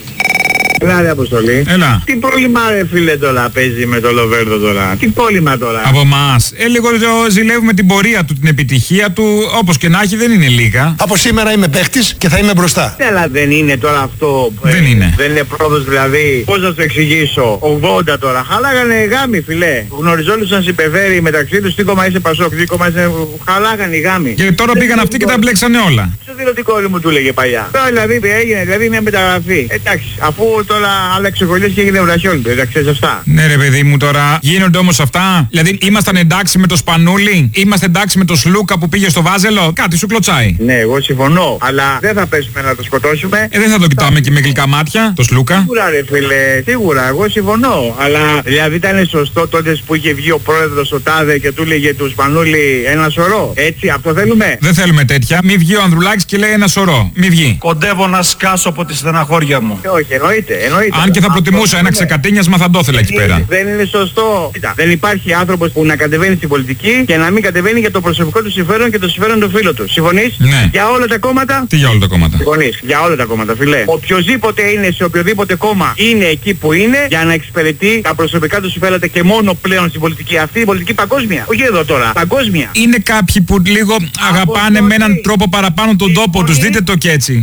Έλα ρε Αποστολή. Έλα. Τι πρόβλημα ρε φίλε τώρα παίζει με το Λοβέρδο τώρα? Τι πρόβλημα τώρα? Από εμάς. Λίγο ζηλεύουμε την πορεία του, την επιτυχία του. Όπως και να έχει δεν είναι λίγα. Από σήμερα είμαι παίχτης και θα είμαι μπροστά. Έλα, δεν είναι τώρα αυτό. Δεν είναι. Δεν είναι πρόοδος δηλαδή. Πώς να σου εξηγήσω? 80 τώρα. Χαλάγανε γάμοι φιλέ. Γνωριζόντουσαν συμπεβέροι μεταξύ τους. Τι κόμμα είσαι Πασόκ, τι κόμμα είσαι. Χαλάγανε οι γάμοι. Και τώρα πήγαν αυτοί και τα μπλέξανε όλα. Στο δηλωτικό μου του έλεγε παλιά. Τώρα δηλαδή έγινε δηλαδή μια μεταγραφή. Εντάξει, αφού τώρα άλλαξε γολιές και έγινε βραχιόλιτο. Εντάξει, σωστά. Ναι ρε παιδί μου τώρα. Γίνονται όμως αυτά. Δηλαδή ήμασταν εντάξει με το Σπανούλι? Είμαστε εντάξει με το Σλούκα που πήγε στο Βάζελο? Κάτι σου κλωτσάει. Ναι, εγώ συμφωνώ. Αλλά δεν θα πέσουμε να το σκοτώσουμε. Δεν θα το κοιτάμε και με γλυκά μάτια, το Σλούκα. Σίγουρα ρε φίλε, σίγουρα, εγώ συμφωνώ. Αλλά δηλαδή ήταν σωστό τότε που είχε βγει ο πρόεδρος ο Τάδε και του έλεγε του Σπανούλη ένα σωρό. Έτσι, αυτό θέλουμε? Δεν θέλουμε τέτοια. Μη βγει ο Ανδρουλάκης και λέει ένα σωρό. Μη βγει. Κοντεύω να σκάσω από τη στεναχώρια μου. Όχι, εννοείται. Αν και θα προτιμούσα ένα ξεκατίνιασμα, θα το ήθελα εκεί πέρα. Δεν είναι σωστό. Κοίτα, δεν υπάρχει άνθρωπος που να κατεβαίνει στην πολιτική και να μην κατεβαίνει για το προσωπικό του συμφέρον και το συμφέρον του φίλου του. Συμφωνείς? Ναι. Για όλα τα κόμματα? Τι για όλα τα κόμματα? Συμφωνείς? Για όλα τα κόμματα, φιλέ. Οποιοςδήποτε είναι σε οποιοδήποτε κόμμα είναι εκεί που είναι για να εξυπηρετεί τα προσωπικά του συμφέροντα και μόνο πλέον στην πολιτική αυτή, η πολιτική παγκόσμια. Όχι εδώ τώρα. Παγκόσμια. Είναι κάποιοι που λίγο αγαπάνε με έναν τρόπο παραπάνω τον τόπο τους. Δείτε το και έτσι.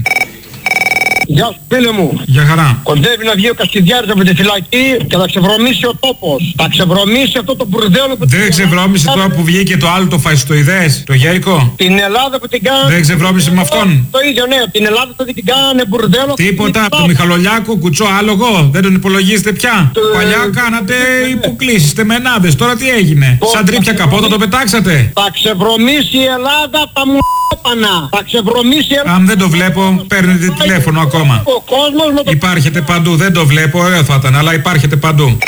Γεια σου φίλε μου. Γεια χαρά. Κοντεύει να βγει ο Καστιδιάρης από τη φυλακή και θα ξεβρωμίσει ο τόπος. Θα ξεβρωμίσει αυτό το μπουρδέλο που... Δεν ξεβρώμισε τώρα που βγήκε το άλλο το φασιστοειδές, το Γέρικο? Την Ελλάδα που την κάνανε... Δεν ξεβρώμισε με αυτόν? Το ίδιο, ναι. Την Ελλάδα που την κάνανε μπουρδέλο... Τίποτα, το Μιχαλολιάκο, κουτσό άλογο, δεν τον υπολογίζετε πια? Παλιά κάνατε υποκλήσεις, τεμενάδες, τώρα τι έγινε? Σαν τρίπια καπότα το πετάξατε? Θα ξεβρωμίσει η Ελλάδα τα μου... Θα ξεβρωμίσει... Αν δεν το βλέπω, παίρνετε τηλέφωνο ακόμα. Ο κόσμος με το... Υπάρχετε παντού, δεν το βλέπω, ωραίο θα ήταν, αλλά υπάρχετε παντού.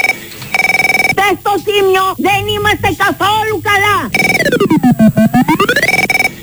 Στο Τίμιο δεν είμαστε καθόλου καλά.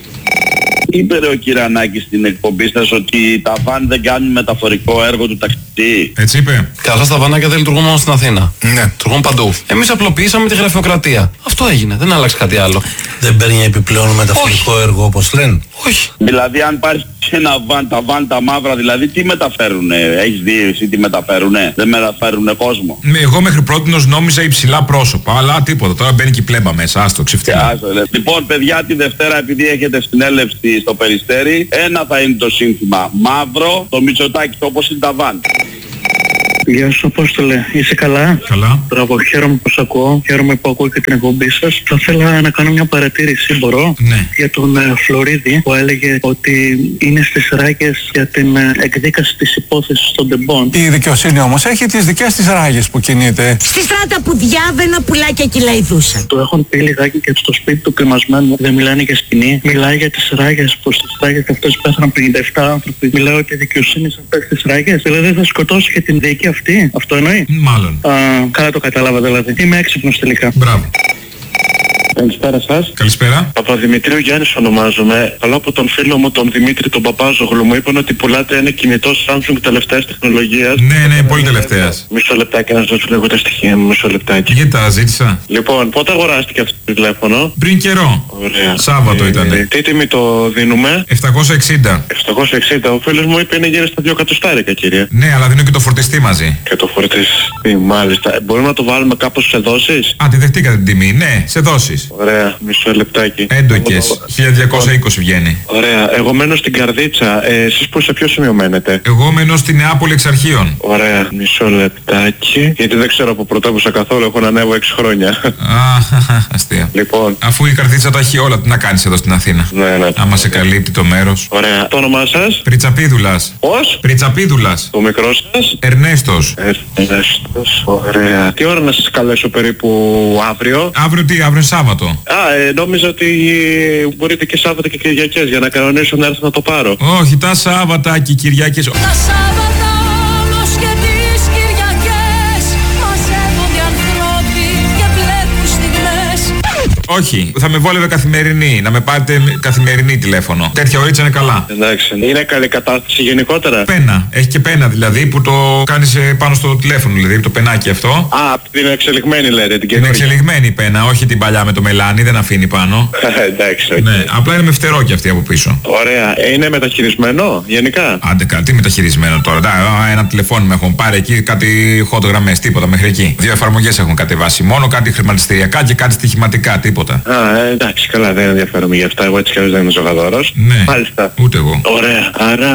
Είπε ο Κυρανάκης στην εκπομπή σας ότι τα βαν δεν κάνουν μεταφορικό έργο του ταξιδιού. Τι. Έτσι είπε. Καθώς τα βανάκια δεν λειτουργούν μόνο στην Αθήνα. Ναι. Λειτουργούν παντού. Εμείς απλοποιήσαμε τη γραφειοκρατία. Αυτό έγινε. Δεν άλλαξε κάτι άλλο. Δεν παίρνει επιπλέον μεταφορικό έργο όπως λένε. Όχι. Δηλαδή αν πάρεις ένα βαν, τα βαν τα μαύρα, δηλαδή τι μεταφέρουνε? Έχεις δει εσύ τι μεταφέρουνε? Δεν μεταφέρουνε κόσμο. Εγώ μέχρι πρότινος νόμιζα υψηλά πρόσωπα, αλλά τίποτα. Τώρα μπαίνει και η πλέμπα μέσα. Άστο, ξεφτύλα. Λοιπόν, παιδιά, τη Δευτέρα, επειδή έχετε συνέλευση στο Περιστέρι, ένα θα είναι το σύνθημα. Μαύρο, το Μητσοτάκη, όπως είναι τα βαν. Γεια σου Απόστολε, είσαι καλά? Καλά. Μπράβο, χαίρομαι που σ' ακούω, χαίρομαι που ακούω και την εκπομπή σας. Θα ήθελα να κάνω μια παρατήρηση, μπορώ? Ναι. Για τον Φλωρίδη που έλεγε ότι είναι στις ράγες για την εκδίκαση της υπόθεσης των τεμπών. Η δικαιοσύνη όμως έχει τις δικές της ράγες που κινείται. Στη στράτα που διάβαινα πουλάκια κυλαϊδούσαν. Του έχουν πει λιγάκι και στο σπίτι του κρεμασμένου, δεν μιλάνε για σκηνή, μιλάει για τις ράγες που στις ράγες αυτές πέθαναν 57 άνθρωποι. Μιλάει ότι η δικαιοσύνη σε αυτές τις ράγες, δηλαδή θα σκοτώσει και την δίκη αυτή. Αυτό εννοεί? Μάλλον. Καλά το κατάλαβα δηλαδή. Είμαι έξυπνος τελικά. Μπράβο. Καλησπέρα σας. Καλησπέρα. Παπαδημητρίου Γιάννης ονομάζομαι. Καλό από τον φίλο μου τον Δημήτρη τον Παπάζογλου. Μου είπαν ότι πουλάτε ένα κινητό Samsung τελευταίας τεχνολογίας. Ναι, πολύ τελευταίας. Μισό λεπτάκι να σας δώσω λίγο τα στοιχεία μου. Μισό λεπτάκι. Γιατί τα ζήτησα. Λοιπόν, πότε αγοράστηκε αυτό το τηλέφωνο? Πριν καιρό. Ωραία. Σάββατο ήτανε. Τι τιμή το δίνουμε? 760. 760. Ο φίλος μου είπε είναι γύρω στα 2 εκατοστάρικα, κύριε. Ναι, αλλά δίνω και το φορτιστή μαζί. Και το φορτιστή, μάλιστα. Μπορούμε να το βάλουμε κάπως σε δόσεις? Α, τη δεχτήκατε την τιμή. Ναι, σε δόσεις. Ωραία, μισό λεπτάκι. Έντοκες. 1220 βγαίνει. Ωραία, εγώ μένω στην Καρδίτσα. Εσείς σε ποιο σημείο μένετε? Εγώ μένω στη Νεάπολη εξ αρχείων. Ωραία, μισό λεπτάκι. Γιατί δεν ξέρω από πρωτεύουσα καθόλου, έχω να ανέβω 6 χρόνια. Αστεία. Λοιπόν. Αφού η Καρδίτσα τα έχει όλα, τι να κάνεις εδώ στην Αθήνα? Ναι. Άμα σε καλύπτει το μέρος. Ωραία. Το όνομά σας? Πριτσαπίδουλας. Πώς? Πριτσαπίδουλας. Το μικρό σας? Ερνέστος. Ερνέστος. Ωραία. Τι ώρα να σας καλέσω περίπου αύριο? Αύριο τι, αύριο Σάββατο. Νόμιζα ότι μπορείτε και Σάββατα και Κυριακές για να κανονίσω να έρθω να το πάρω. Όχι, τα Σάββατα και Κυριακές. Τα Σάββατα όμως και τις Κυριακές μαζεύονται άνθρωποι και βλέπουν στιγμές. Όχι, θα με βόλευε καθημερινή, να με πάρετε καθημερινή τηλέφωνο. Τέτοια ωρίτσα είναι καλά. Εντάξει, είναι καλή κατάσταση γενικότερα. Πένα, έχει και πένα δηλαδή που το κάνεις πάνω στο τηλέφωνο, δηλαδή το πενάκι αυτό. Την εξελιγμένη λέτε, την καινούργια. Είναι εξελιγμένη η πένα, όχι την παλιά με το μελάνι, δεν αφήνει πάνω. Εντάξει, okay. Ναι, απλά είναι με φτερό και αυτή από πίσω. Ωραία, είναι μεταχειρισμένο γενικά? Άντε κάτι μεταχειρισμένο τώρα. Ένα τηλεφώνημα έχουν πάρει εκεί, κάτι hot γραμμές, τίποτα μέχρι εκεί. 2 εφαρμογές έχουν κατεβάσει, μόνο κάτι χρηματιστηριακά και κάτι στοιχηματικά, τίποτα. Εντάξει, καλά, δεν ενδιαφέρομαι για αυτά. Εγώ έτσι κι αλλιώς δεν είμαι ζωγαδόρος. Ναι, μάλιστα. Ούτε εγώ. Ωραία, άρα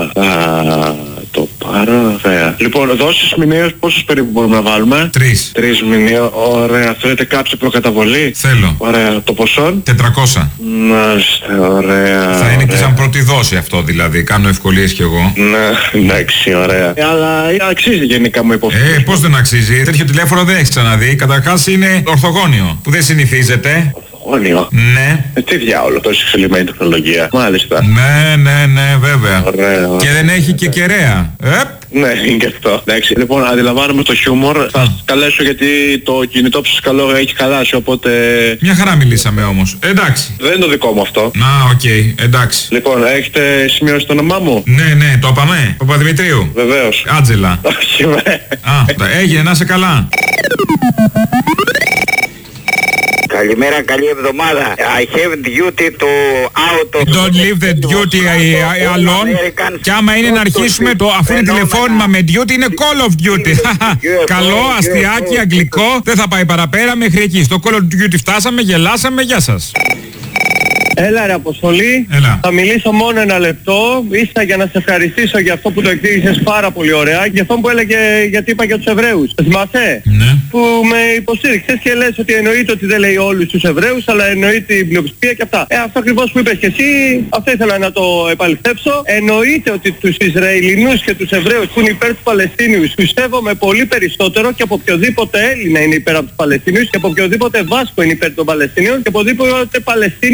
το πάρω. Ωραία. Λοιπόν, δόσεις μηνύως πόσους περίπου μπορούμε να βάλουμε? 3 μηνύως. Ωραία. Θέλετε κάποια προκαταβολή? Θέλω. Ωραία. Το ποσό? 400. Μάλιστα, ωραία. Θα είναι και σαν πρώτη δόση αυτό δηλαδή. Κάνω ευκολίες κι εγώ. Ναι, εντάξει, ωραία. Αλλά αξίζει γενικά μου υπόθεση. Πώς δεν αξίζει? Τέτοιο τηλέφωνο δεν έχεις ξαναδεί. Καταρχάς είναι ορθογώνιο που δεν συνηθίζεται. Ορθογώνιο? Ναι. Τι διάολο, τόσο εξελιγμένη τεχνολογία. Μάλιστα. Ναι, βέβαια. Ωραία. Και δεν έχει και κεραία. Ναι, είναι και αυτό. Εντάξει, λοιπόν, αντιλαμβάνομαι το χιούμορ. Θα σας καλέσω γιατί το κινητό που σας καλώ έχει χαλάσει, οπότε... Μια χαρά μιλήσαμε όμως. Εντάξει. Δεν είναι το δικό μου αυτό. Οκ, εντάξει. Λοιπόν, έχετε σημειώσει το όνομά μου? Ναι, το είπαμε. Παπαδημητρίου. Βεβαίως. Άτζελα. Όχι, έγινε, να είσαι καλά. Καλημέρα, καλή εβδομάδα. I have duty to out of... Don't leave the duty alone. Και άμα είναι να αρχίσουμε το, αφού είναι τηλεφώνημα με duty, είναι call of duty. Καλό, αστιάκι, αγγλικό. Δεν θα πάει παραπέρα μέχρι εκεί. Στο call of duty φτάσαμε, γελάσαμε, γεια σας. Έλα ρε Αποστολή, θα μιλήσω μόνο 1 λεπτό, ίσα για να σε ευχαριστήσω για αυτό που το εξήγησες πάρα πολύ ωραία, για αυτό που έλεγε, γιατί είπα για τους Εβραίους. Το θυμάσαι? Ναι. Που με υποστήριξες και λες ότι εννοείται ότι δεν λέει όλους τους Εβραίους, αλλά εννοεί την πλειοψηφία και αυτά. Αυτό ακριβώς που είπες και εσύ, αυτό ήθελα να το επαληθεύσω. Εννοείται ότι τους Ισραηλινούς και τους Εβραίους που είναι υπέρ του Παλαιστίνιους τους σέβομαι πολύ περισσότερο και από οποιοδήποτε Έλληνα είναι υπέρ από τους Παλαιστίνιους και από οποιοδήποτε Βάσκο είναι υπέρ των Παλαιστίνιων και από οποιοδήποτε Παλαιστίνιο είναι υπέρ των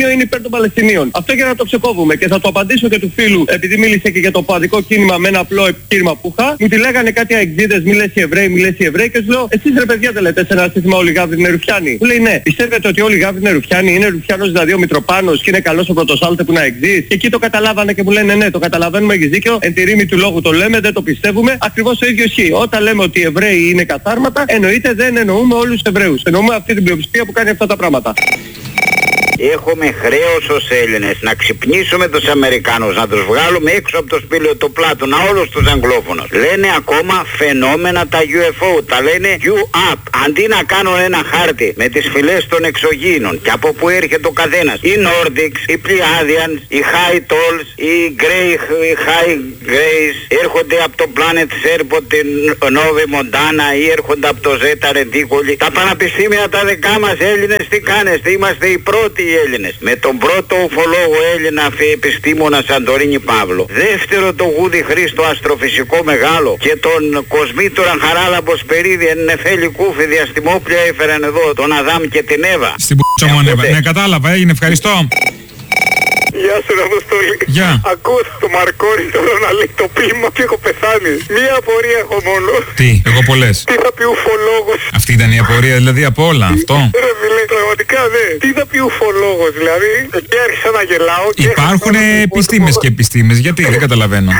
των Παλαιστινίων. Αυτό για να το ξεκόβουμε. Και θα το απαντήσω και του φίλου, επειδή μίλησε και για το παδικό κίνημα με ένα απλό επιχείρημα που είχα. Μου τη λέγανε κάτι αεξίδες, μη λες οι Εβραίοι, μη λες οι Εβραίοι. Και σου λέω, εσείς ρε παιδιά δεν λέτε σε ένα σύστημα όλοι οι Γάβροι είναι Ρουφιάνοι. Μου λέει ναι. Πιστεύετε ότι όλοι οι Γάβροι είναι Ρουφιάνοι, είναι Ρουφιάνος δηλαδή ο Μητροπάνος και είναι καλός ο Πρωτοσάλτε που να εξής. Και εκεί το καταλάβανε και μου λένε ναι, το καταλαβαίνουμε, έχεις δίκιο. Εν τη ρήμη του λόγου το λέμε, δεν το πιστεύουμε. Ακριβώς το ίδιο ισχύει. Όταν λέμε ότι οι Εβραίοι είναι καθάρματα, εννοείται δεν εννοούμε όλους τους Εβραίους. Εννοούμε αυτή την πλειοψηφία που κάνει αυτά τα πράγματα. Έχουμε χρέος ως Έλληνες να ξυπνήσουμε τους Αμερικάνους, να τους βγάλουμε έξω από το σπήλαιο του Πλάτωνα, όλους τους Αγγλόφωνους. Λένε ακόμα φαινόμενα τα UFO, τα λένε UAP. Αντί να κάνουν ένα χάρτη με τις φυλές των εξωγήινων και από που έρχεται ο καθένας. Οι Nordics, οι Pleiadians, οι High Tolls, οι High Greys έρχονται από το Planet Serpent, την Νόβη Μοντάνα ή έρχονται από το Zeta Reticuli. Τα πανεπιστήμια τα δικά μας Έλληνες τι κάνεστε, είμαστε οι πρώτοι Έλληνες. Με τον πρώτο ουφολόγο Έλληνα επιστήμονα Σαντορίνη Παύλο. Δεύτερο το Γούδι Χρήστο αστροφυσικό μεγάλο. Και τον Κοσμήτωρα Χαράλαμπο Σπερίδη εν νεφέλη κούφι διαστημόπλια έφεραν εδώ τον Αδάμ και την Εύα. Στην π***α μου ανέβα. Ναι, κατάλαβα, έγινε, ευχαριστώ. Γεια σου Αποστόλη. Γεια. Ακούω το Μαρκόνι τώρα να λέει το ποίημα και έχω πεθάνει. Μία απορία έχω μόνο. Τι, εγώ πολλές. Τι θα πει ουφολόγος. Αυτή ήταν η απορία δηλαδή από όλα, αυτό. Ρε φίλε, πραγματικά ναι. Τι θα πει ουφολόγος δηλαδή. Εκεί άρχισα να γελάω. Υπάρχουν επιστήμες και επιστήμες, γιατί δεν καταλαβαίνω.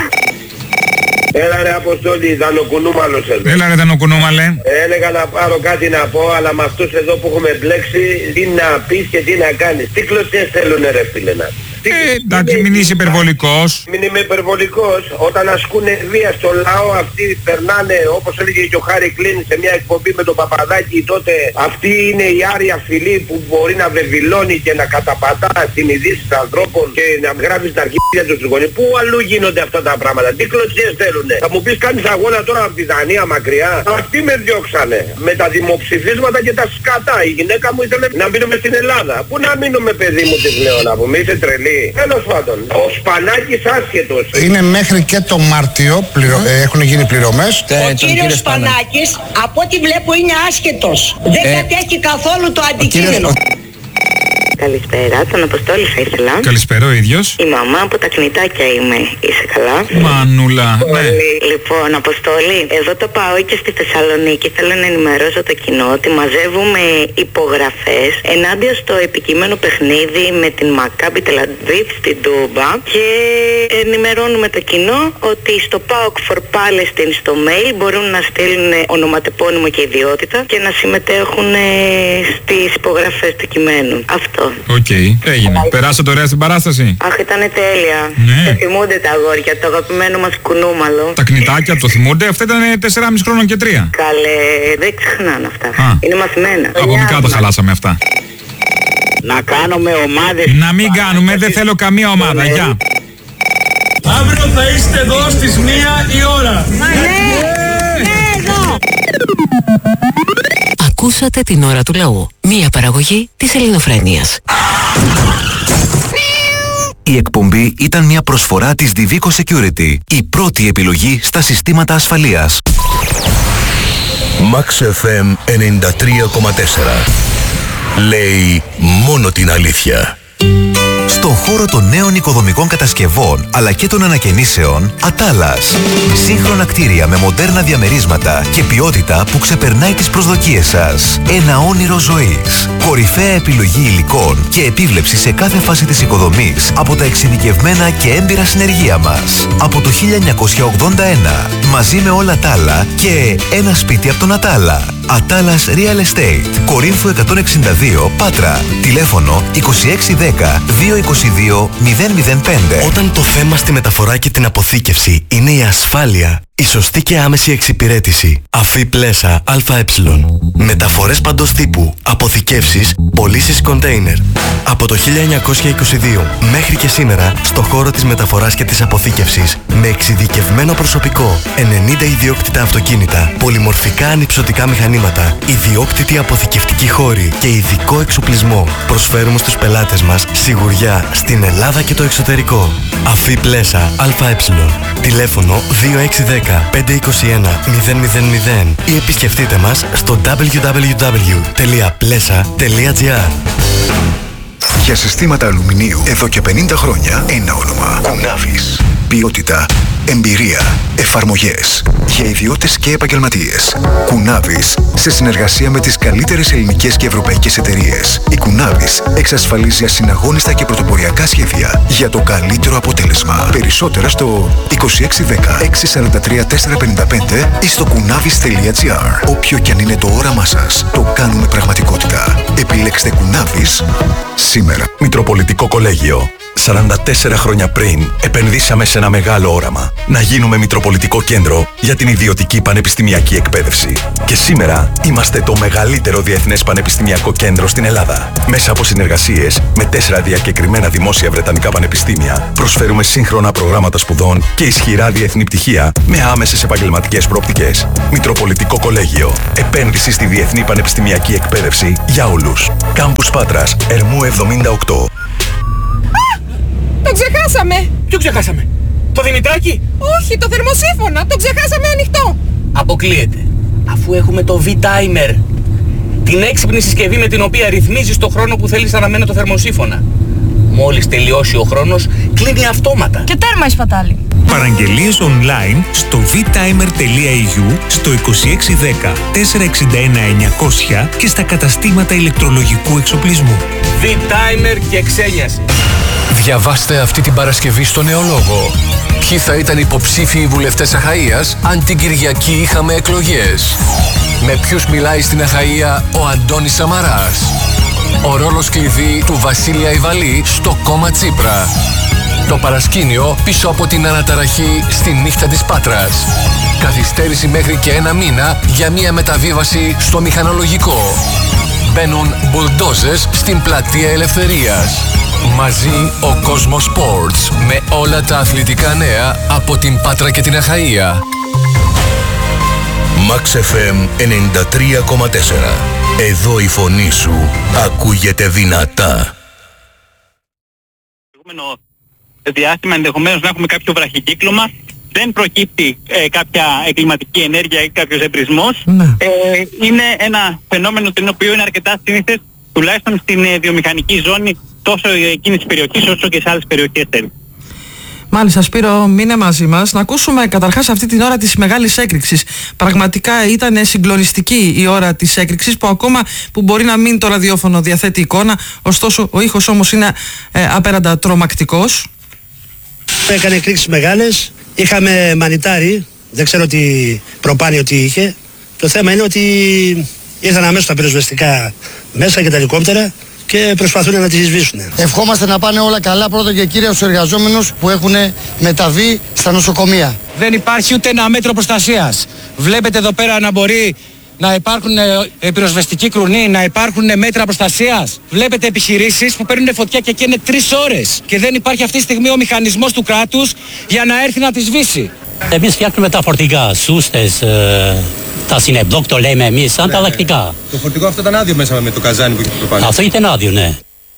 Έλα ρε Αποστόλη, Δανοκουνούμαλος εδώ. Έλα ρε Δανοκουνούμαλε. Έλεγα να πάρω κάτι να πω, αλλά με αυτούς εδώ που έχουμε μπλέξει, τι να πεις και τι να κάνεις. Τι κλωστές θέλουνε ρε φίλε να. Εντάξει, μην είσαι υπερβολικός. Μην είμαι υπερβολικός. Όταν ασκούνε βία στο λαό, αυτοί περνάνε, όπως έλεγε και ο Χάρη Κλίν σε μια εκπομπή με τον Παπαδάκη, τότε αυτή είναι η άρια φυλή που μπορεί να βεβηλώνει και να καταπατά συνειδήσεις ανθρώπων και να γράφει τα αρχίδια του στους γονείς. Πού αλλού γίνονται αυτά τα πράγματα, τι κλωτσίες θέλουνε. Θα μου πεις κάνεις αγώνα τώρα από τη Δανία μακριά. Αυτοί με διώξανε με τα δημοψηφίσματα και τα σκατά. Η γυναίκα μου ήθελε να μείνουμε στην Ελλάδα. Πού να μείνουμε παιδί μου, της λέω να πούμε, είσαι τρελή. Τέλος πάντων, ο Σπανάκης άσχετος. Είναι μέχρι και το Μάρτιο, έχουν γίνει πληρωμές. Ο κύριος Σπανάκης, από ό,τι βλέπω είναι άσχετος. Δεν κατέχει καθόλου το αντικείμενο. Καλησπέρα, τον Αποστόλη θα ήθελα. Καλησπέρα, ο ίδιος. Η μαμά από τα κνητάκια είμαι. Είσαι καλά? Μανούλα, ναι. Λοιπόν, Αποστόλη, εδώ το πάω και στη Θεσσαλονίκη. Θέλω να ενημερώσω το κοινό ότι μαζεύουμε υπογραφές ενάντια στο επικείμενο παιχνίδι με την Μακάμπι Τελαβίβ στην Τούμπα. Και ενημερώνουμε το κοινό ότι στο PAOK for Palestine στο mail μπορούν να στείλουν ονοματεπώνυμο και ιδιότητα και να συμμετέχουν στις υπογραφές του κειμένου. Αυτό. Οκ, έγινε. Περάσατε ωραία στην παράσταση. Αχ, ήταν τέλεια. Ναι. Το θυμούνται τα αγόρια, το αγαπημένο μας κουνούμαλο. Τα κνητάκια το θυμούνται, αυτά ήταν 4,5 χρόνων και 3. Καλέ, δεν ξεχνάνε αυτά. Είναι μαθημένα. Από μικρά τα χαλάσαμε αυτά. Να κάνουμε ομάδες. Να μην κάνουμε, δεν θέλω καμία ομάδα. Γεια. Αύριο θα είστε εδώ στις 1 η ώρα. Ακούσατε την ώρα του λαού. Μία παραγωγή της Ελληνοφρένειας. Η εκπομπή ήταν μια προσφορά της Divico Security, η πρώτη επιλογή στα συστήματα ασφαλείας. Max FM 93,4. Λέει μόνο την αλήθεια. Στον χώρο των νέων οικοδομικών κατασκευών αλλά και των ανακαινήσεων, Ατάλας. Σύγχρονα κτίρια με μοντέρνα διαμερίσματα και ποιότητα που ξεπερνάει τις προσδοκίες σας. Ένα όνειρο ζωής. Κορυφαία επιλογή υλικών και επίβλεψη σε κάθε φάση της οικοδομής από τα εξειδικευμένα και έμπειρα συνεργεία μας. Από το 1981, μαζί με όλα τα άλλα και ένα σπίτι από τον Ατάλα. Ατάλας Real Estate. Κορίνθου 162, Πάτρα. Τηλέφωνο 2610 222 005. Όταν το θέμα στη μεταφορά και την αποθήκευση είναι η ασφάλεια, η σωστή και άμεση εξυπηρέτηση. Αφή Πλέσα ΑΕ. Μεταφορές παντός τύπου, αποθηκεύσεις, πωλήσεις κοντέινερ. Από το 1922 μέχρι και σήμερα, στο χώρο της μεταφοράς και της αποθήκευσης, με εξειδικευμένο προσωπικό, 90 ιδιόκτητα αυτοκίνητα, πολυμορφικά ανυψωτικά μηχανήματα, ιδιόκτητη αποθηκευτική χώρη και ειδικό εξοπλισμό, προσφέρουμε στους πελάτες μας σιγουριά στην Ελλάδα και το εξωτερικό. Αφή Πλέσα ΑΕ. Τηλέφωνο 2610 521 000 ή επισκεφτείτε μας στο www.plesa.gr. Για συστήματα αλουμινίου εδώ και 50 χρόνια ένα όνομα. Κουνάβης. Ποιότητα, εμπειρία, εφαρμογές. Για ιδιώτες και επαγγελματίες. Κουνάβης, σε συνεργασία με τις καλύτερες ελληνικές και ευρωπαϊκές εταιρείες. Η Κουνάβης εξασφαλίζει ασυναγώνιστα και πρωτοποριακά σχέδια για το καλύτερο αποτέλεσμα. Περισσότερα στο 2610 643 455 ή στο kunavis.gr. Όποιο κι αν είναι το όραμά σας, το κάνουμε πραγματικότητα. Επιλέξτε Κουνάβης σήμερα. Μητροπολιτικό Κολέγιο. 44 χρόνια πριν επενδύσαμε σε ένα μεγάλο όραμα. Να γίνουμε Μητροπολιτικό Κέντρο για την ιδιωτική πανεπιστημιακή εκπαίδευση. Και σήμερα είμαστε το μεγαλύτερο διεθνές πανεπιστημιακό κέντρο στην Ελλάδα. Μέσα από συνεργασίες με 4 διακεκριμένα δημόσια βρετανικά πανεπιστήμια, προσφέρουμε σύγχρονα προγράμματα σπουδών και ισχυρά διεθνή πτυχία με άμεσες επαγγελματικές προοπτικές. Μητροπολιτικό Κολέγιο. Επένδυση στη διεθνή πανεπιστημιακή εκπαίδευση για όλους. Κάμπους Πάτρας, Ερμού 78. Το ξεχάσαμε! Ποιο ξεχάσαμε? Το Δημητράκι? Όχι, το θερμοσύφωνα! Το ξεχάσαμε ανοιχτό! Αποκλείεται. Αφού έχουμε το V-Timer. Την έξυπνη συσκευή με την οποία ρυθμίζεις το χρόνο που θέλεις να αναμένει το θερμοσύφωνα. Μόλις τελειώσει ο χρόνος, κλείνει αυτόματα. Και τέρμα η σπατάλη. Παραγγελίες online στο vtimer.eu, στο 2610 461 900 και στα καταστήματα ηλεκτρολογικού εξοπλισμού. V-Timer και ξένιαση. Διαβάστε αυτή την Παρασκευή στο Νεολόγο. Ποιοι θα ήταν υποψήφιοι βουλευτές Αχαΐας αν την Κυριακή είχαμε εκλογές. Με ποιους μιλάει στην Αχαΐα ο Αντώνης Σαμαράς. Ο ρόλος κλειδί του Βασίλη Αϊβαλή στο κόμμα Τσίπρα. Το παρασκήνιο πίσω από την αναταραχή στη νύχτα της Πάτρας. Καθυστέρηση μέχρι και 1 μήνα για μια μεταβίβαση στο μηχανολογικό. Μπαίνουν μπουλντόζες στην Πλατεία Ελευθερίας. Μαζί ο Κόσμος Sports με όλα τα αθλητικά νέα από την Πάτρα και την Αχαΐα. Max FM 93,4. Εδώ η φωνή σου ακούγεται δυνατά. Διάστημα ενδεχομένως να έχουμε κάποιο βραχικύκλωμα. Δεν προκύπτει κάποια εγκληματική ενέργεια ή κάποιος εμπρισμός. Είναι ένα φαινόμενο το οποίο είναι αρκετά σύνηθες, τουλάχιστον στην βιομηχανική ζώνη, τόσο εκείνης της περιοχής όσο και σε άλλες περιοχές. Μάλιστα, Σπύρο, μείνε μαζί μας. Να ακούσουμε καταρχάς αυτή την ώρα της μεγάλης έκρηξης. Πραγματικά ήταν συγκλονιστική η ώρα της έκρηξης, που ακόμα που μπορεί να μην το ραδιόφωνο διαθέτει εικόνα, ωστόσο ο ήχος όμως είναι απέραντα τρομακτικός. Έκανε εκρήξεις μεγάλες, είχαμε μανιτάρι, δεν ξέρω τι προπάνιο τι είχε. Το θέμα είναι ότι ήρθαν αμέσως τα πυροσβεστικά μέσα και τα ελικόπτερα και προσπαθούν να τις σβήσουν. Ευχόμαστε να πάνε όλα καλά πρώτα και κύρια στους εργαζόμενους που έχουν μεταβεί στα νοσοκομεία. Δεν υπάρχει ούτε ένα μέτρο προστασίας. Βλέπετε εδώ πέρα να μπορεί να υπάρχουν πυροσβεστικοί κρουνοί, να υπάρχουν μέτρα προστασίας. Βλέπετε επιχειρήσεις που παίρνουν φωτιά και καίνε 3 ώρες και δεν υπάρχει αυτή τη στιγμή ο μηχανισμός του κράτους για να έρθει να τη σβήσει. Εμείς φτιάχνουμε τα φορτηγά, σούστες, τα συνεμπλοκ, το λέμε εμείς, σαν τα λακτικά. Το φορτηγό αυτό ήταν άδειο μέσα με το καζάνι που είχε προπάνει. Αυτό ήταν άδειο, ναι.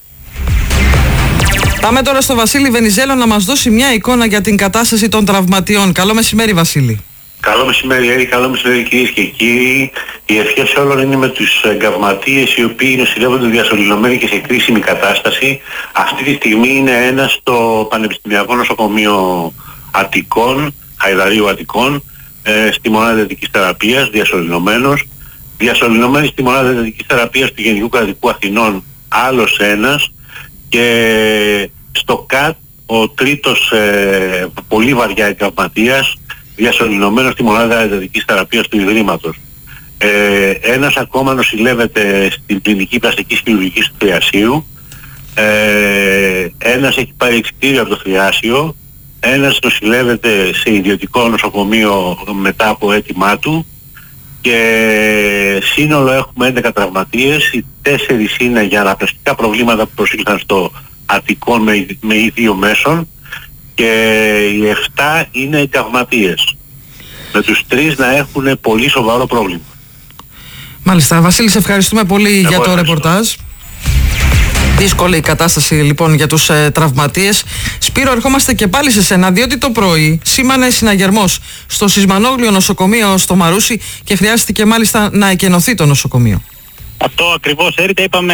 Πάμε τώρα στο Βασίλη Βενιζέλο να μας δώσει μια εικόνα για την κατάσταση των τραυματιών. Καλό μεσημέρι, Βασίλη. Καλό μεσημέρι, καλό μεσημέρι κυρίες και κύριοι. Η ευχές όλων είναι με τους εγκαυματίες οι οποίοι νοσηλεύονται διασωληνωμένοι και σε κρίσιμη κατάσταση. Αυτή τη στιγμή είναι ένας στο Πανεπιστημιακό Νοσοκομείο Αττικών, Χαϊδαρίου Αττικών, στη μονάδα εντατικής θεραπείας, διασωληνωμένος. Διασωληνωμένοι στη μονάδα εντατικής θεραπείας του Γενικού Κρατικού Αθηνών άλλος ένας, και στο ΚΑΤ ο τρίτος πολύ βαριά εγκαυματίας, διασωληνωμένος στη μονάδα εντατικής θεραπείας του Ιδρύματος. Ένας ακόμα νοσηλεύεται στην κλινική πλαστικής χειρουργικής του Θριασίου. Ένας έχει πάρει εξιτήριο από το Θριάσιο. Ένας νοσηλεύεται σε ιδιωτικό νοσοκομείο μετά από αίτημά του. Και σύνολο έχουμε 11 τραυματίες. Οι 4 είναι για αναπνευστικά προβλήματα που προσήλθαν στο Αττικό με ιδίο μέσων. Και οι 7 είναι τραυματίες. Με τους 3 να έχουν πολύ σοβαρό πρόβλημα. Μάλιστα. Βασίλη, σε ευχαριστούμε πολύ για το ρεπορτάζ. Δύσκολη η κατάσταση λοιπόν για τους τραυματίες. Σπύρο, ερχόμαστε και πάλι σε σένα, διότι το πρωί σήμανε συναγερμός στο Σισμανόγλιο νοσοκομείο στο Μαρούσι και χρειάστηκε μάλιστα να εκενωθεί το νοσοκομείο. Αυτό ακριβώς, Έριτα, είπαμε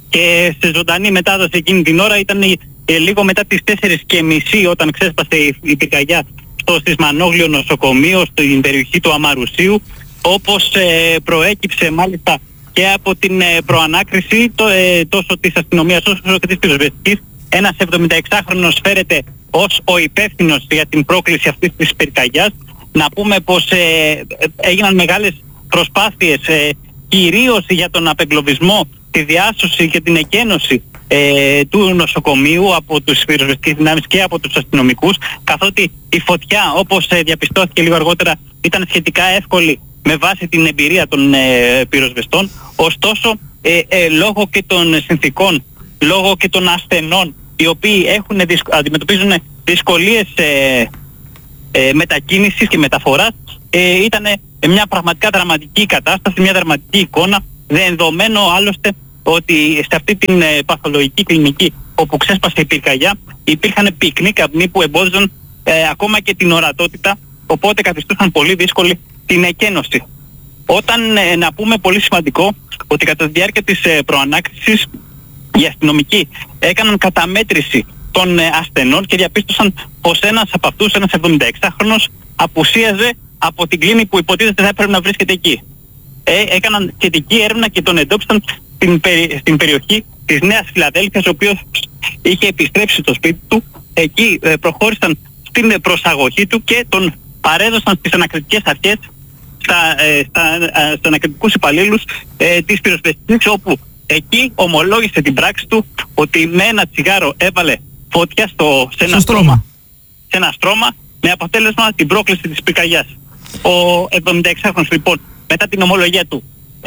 και σε ζωντανή μετάδοση εκείνη την ώρα ήταν λίγο μετά τις 4:30 όταν ξέσπασε η πυρκαγιά στο Σισμανόγλιο νοσοκομείο στην περιοχή του Αμαρουσίου, όπως προέκυψε μάλιστα και από την προανάκριση τόσο της αστυνομίας όσο και της πυροσβεστικής. Ένας 76χρονος φέρεται ως ο υπεύθυνος για την πρόκληση αυτής της πυρκαγιάς. Να πούμε πως έγιναν μεγάλες προσπάθειες κυρίως για τον απεγκλωβισμό, τη διάσωση και την εκένωση του νοσοκομείου από τους πυροσβεστικές δυνάμεις και από τους αστυνομικούς, καθότι η φωτιά, όπως διαπιστώθηκε λίγο αργότερα, ήταν σχετικά εύκολη με βάση την εμπειρία των πυροσβεστών. Ωστόσο, λόγω και των συνθήκων, λόγω και των ασθενών, οι οποίοι αντιμετωπίζουν δυσκολίες μετακίνησης και μεταφοράς, ήταν μια πραγματικά δραματική κατάσταση, μια δραματική εικόνα, δεδομένο άλλωστε ότι σε αυτή την παθολογική κλινική όπου ξέσπασε η πυρκαγιά υπήρχαν πυκνοί καπνοί που εμπόδιζαν ακόμα και την ορατότητα, οπότε καθιστούσαν πολύ δύσκολη την εκένωση. Όταν να πούμε πολύ σημαντικό ότι κατά τη διάρκεια της προανάκρισης οι αστυνομικοί έκαναν καταμέτρηση των ασθενών και διαπίστωσαν πως ένας από αυτούς, ένας 76χρονος, απουσίαζε από την κλίνη που υποτίθεται θα έπρεπε να βρίσκεται εκεί. Έκαναν σχετική έρευνα και τον εντόπισαν στην περιοχή της Νέας Φιλαδέλφειας, ο οποίος είχε επιστρέψει στο σπίτι του. Εκεί προχώρησαν στην προσαγωγή του και τον παρέδωσαν στις ανακριτικές αρχές, στους ανακριτικούς υπαλλήλους της πυροσβεστικής, όπου εκεί ομολόγησε την πράξη του ότι με ένα τσιγάρο έβαλε φωτιά σε ένα στρώμα με αποτέλεσμα την πρόκληση της πυρκαγιάς. Ο 76χρονος λοιπόν μετά την ομολογία του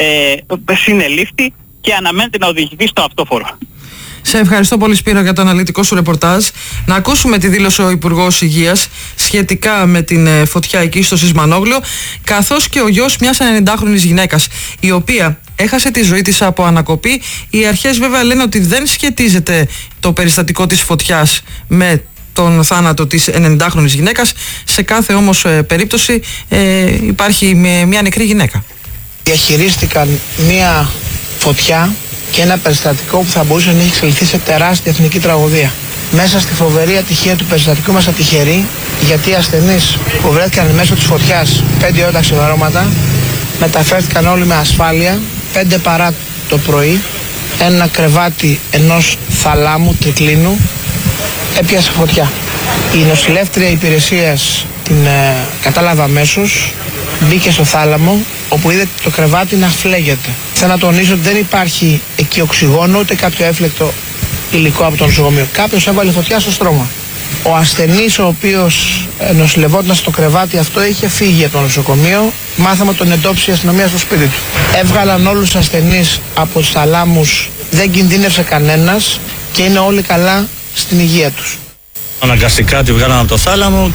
συνελήφθη και αναμένεται να οδηγηθεί στο αυτόφορο. Σε ευχαριστώ πολύ, Σπύρο, για το αναλυτικό σου ρεπορτάζ. Να ακούσουμε τη δήλωση ο Υπουργός Υγείας σχετικά με την φωτιά εκεί στο Σισμανόγλιο, καθώς και ο γιος μιας 90χρονης γυναίκας, η οποία έχασε τη ζωή της από ανακοπή. Οι αρχές βέβαια λένε ότι δεν σχετίζεται το περιστατικό της φωτιάς με τον θάνατο της 90χρονης γυναίκας. Σε κάθε όμως περίπτωση υπάρχει μια νεκρή γυναίκα. Διαχειρίστηκαν μια φωτιά και ένα περιστατικό που θα μπορούσε να έχει εξελιχθεί σε τεράστια εθνική τραγωδία. Μέσα στη φοβερή ατυχία του περιστατικού μας ατυχεροί, γιατί οι ασθενείς που βρέθηκαν μέσω της φωτιάς 5 ώρα τα ξημερώματα μεταφέρθηκαν όλοι με ασφάλεια. 5 παρά το πρωί ένα κρεβάτι ενός θαλάμου τρικλίνου έπιασε φωτιά. Η νοσηλεύτρια υπηρεσίας την κατάλαβε αμέσως, μπήκε στο θάλαμο όπου είδε το κρεβάτι να φλέγεται. Θέλω να τονίσω ότι δεν υπάρχει εκεί οξυγόνο ούτε κάποιο έφλεκτο υλικό από το νοσοκομείο. Κάποιος έβαλε φωτιά στο στρώμα. Ο ασθενής ο οποίος νοσηλευόταν στο κρεβάτι αυτό είχε φύγει από το νοσοκομείο. Μάθαμε τον εντόπισε η αστυνομία στο σπίτι του. Έβγαλαν όλους τους ασθενείς από τους θαλάμους, δεν κινδύνευσε κανένας και είναι όλοι καλά στην υγεία τους. Αναγκαστικά τη βγάλαν από το θάλαμο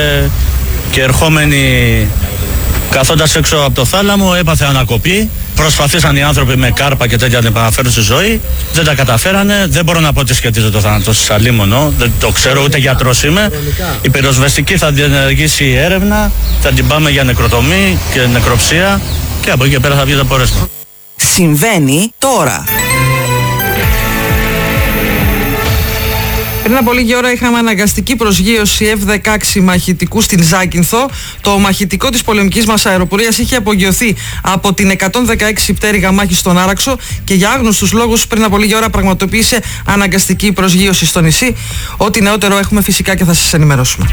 και ερχόμενοι καθόντας έξω από το θάλαμο έπαθε ανακοπή. Προσπαθήσαν οι άνθρωποι με κάρπα και τέτοια να την επαναφέρουν στη ζωή. Δεν τα καταφέρανε. Δεν μπορώ να πω ότι σχετίζεται το θάνατο της αλίμονο. Δεν το ξέρω, ούτε γιατρός είμαι. Η πυροσβεστική θα διενεργήσει έρευνα. Θα την πάμε για νεκροτομή και νεκροψία. Και από εκεί και πέρα θα βγει το πορέσμα. Συμβαίνει τώρα. Πριν από λίγη ώρα είχαμε αναγκαστική προσγείωση F-16 μαχητικού στην Ζάκυνθο. Το μαχητικό της πολεμικής μας αεροπορίας είχε απογειωθεί από την 116 πτέρυγα μάχη στον Άραξο και για άγνωστους λόγους πριν από λίγη ώρα πραγματοποίησε αναγκαστική προσγείωση στο νησί. Ό,τι νεότερο έχουμε φυσικά και θα σας ενημερώσουμε.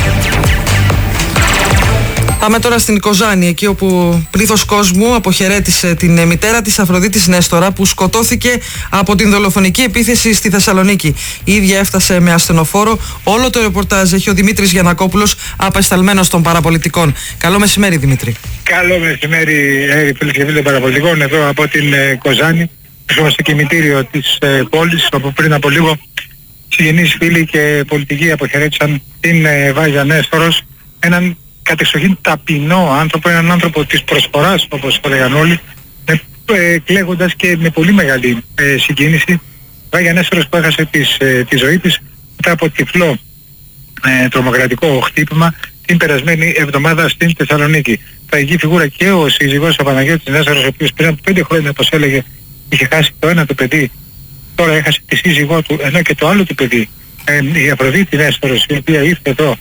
Πάμε τώρα στην Κοζάνη, εκεί όπου πλήθος κόσμου αποχαιρέτησε την μητέρα της Αφροδίτης Νέστορα που σκοτώθηκε από την δολοφονική επίθεση στη Θεσσαλονίκη. Η ίδια έφτασε με ασθενοφόρο. Όλο το ρεπορτάζ έχει ο Δημήτρης Γιαννακόπουλος, απεσταλμένος των παραπολιτικών. Καλό μεσημέρι, Δημήτρη. Καλό μεσημέρι, φίλες και φίλοι των παραπολιτικών, εδώ από την Κοζάνη. Είμαστε στο κημητήριο της πόλης, όπου πριν από λίγο συγγενείς, φίλοι και πολιτικοί αποχαιρέτησαν την Βάγια Νέστορος, έναν κατεξοχήν ταπεινό άνθρωπο, έναν άνθρωπο της προσφοράς, όπως έλεγαν όλοι, κλαίγοντας και με πολύ μεγάλη συγκίνηση. Βάγια Νέστορος που έχασε τη ζωή της μετά από τυφλό τρομοκρατικό χτύπημα την περασμένη εβδομάδα στην Θεσσαλονίκη. Τραγική φιγούρα και ο σύζυγος, ο Παναγιώτης Νέστορος, ο οποίος πριν από 5 χρόνια, όπως έλεγε, είχε χάσει το ένα του παιδί τώρα έχασε τη σύζυγό του, ενώ και το άλλο του παιδί, η Αφροδίτη Νέστορος, η οποία ήρθε εδώ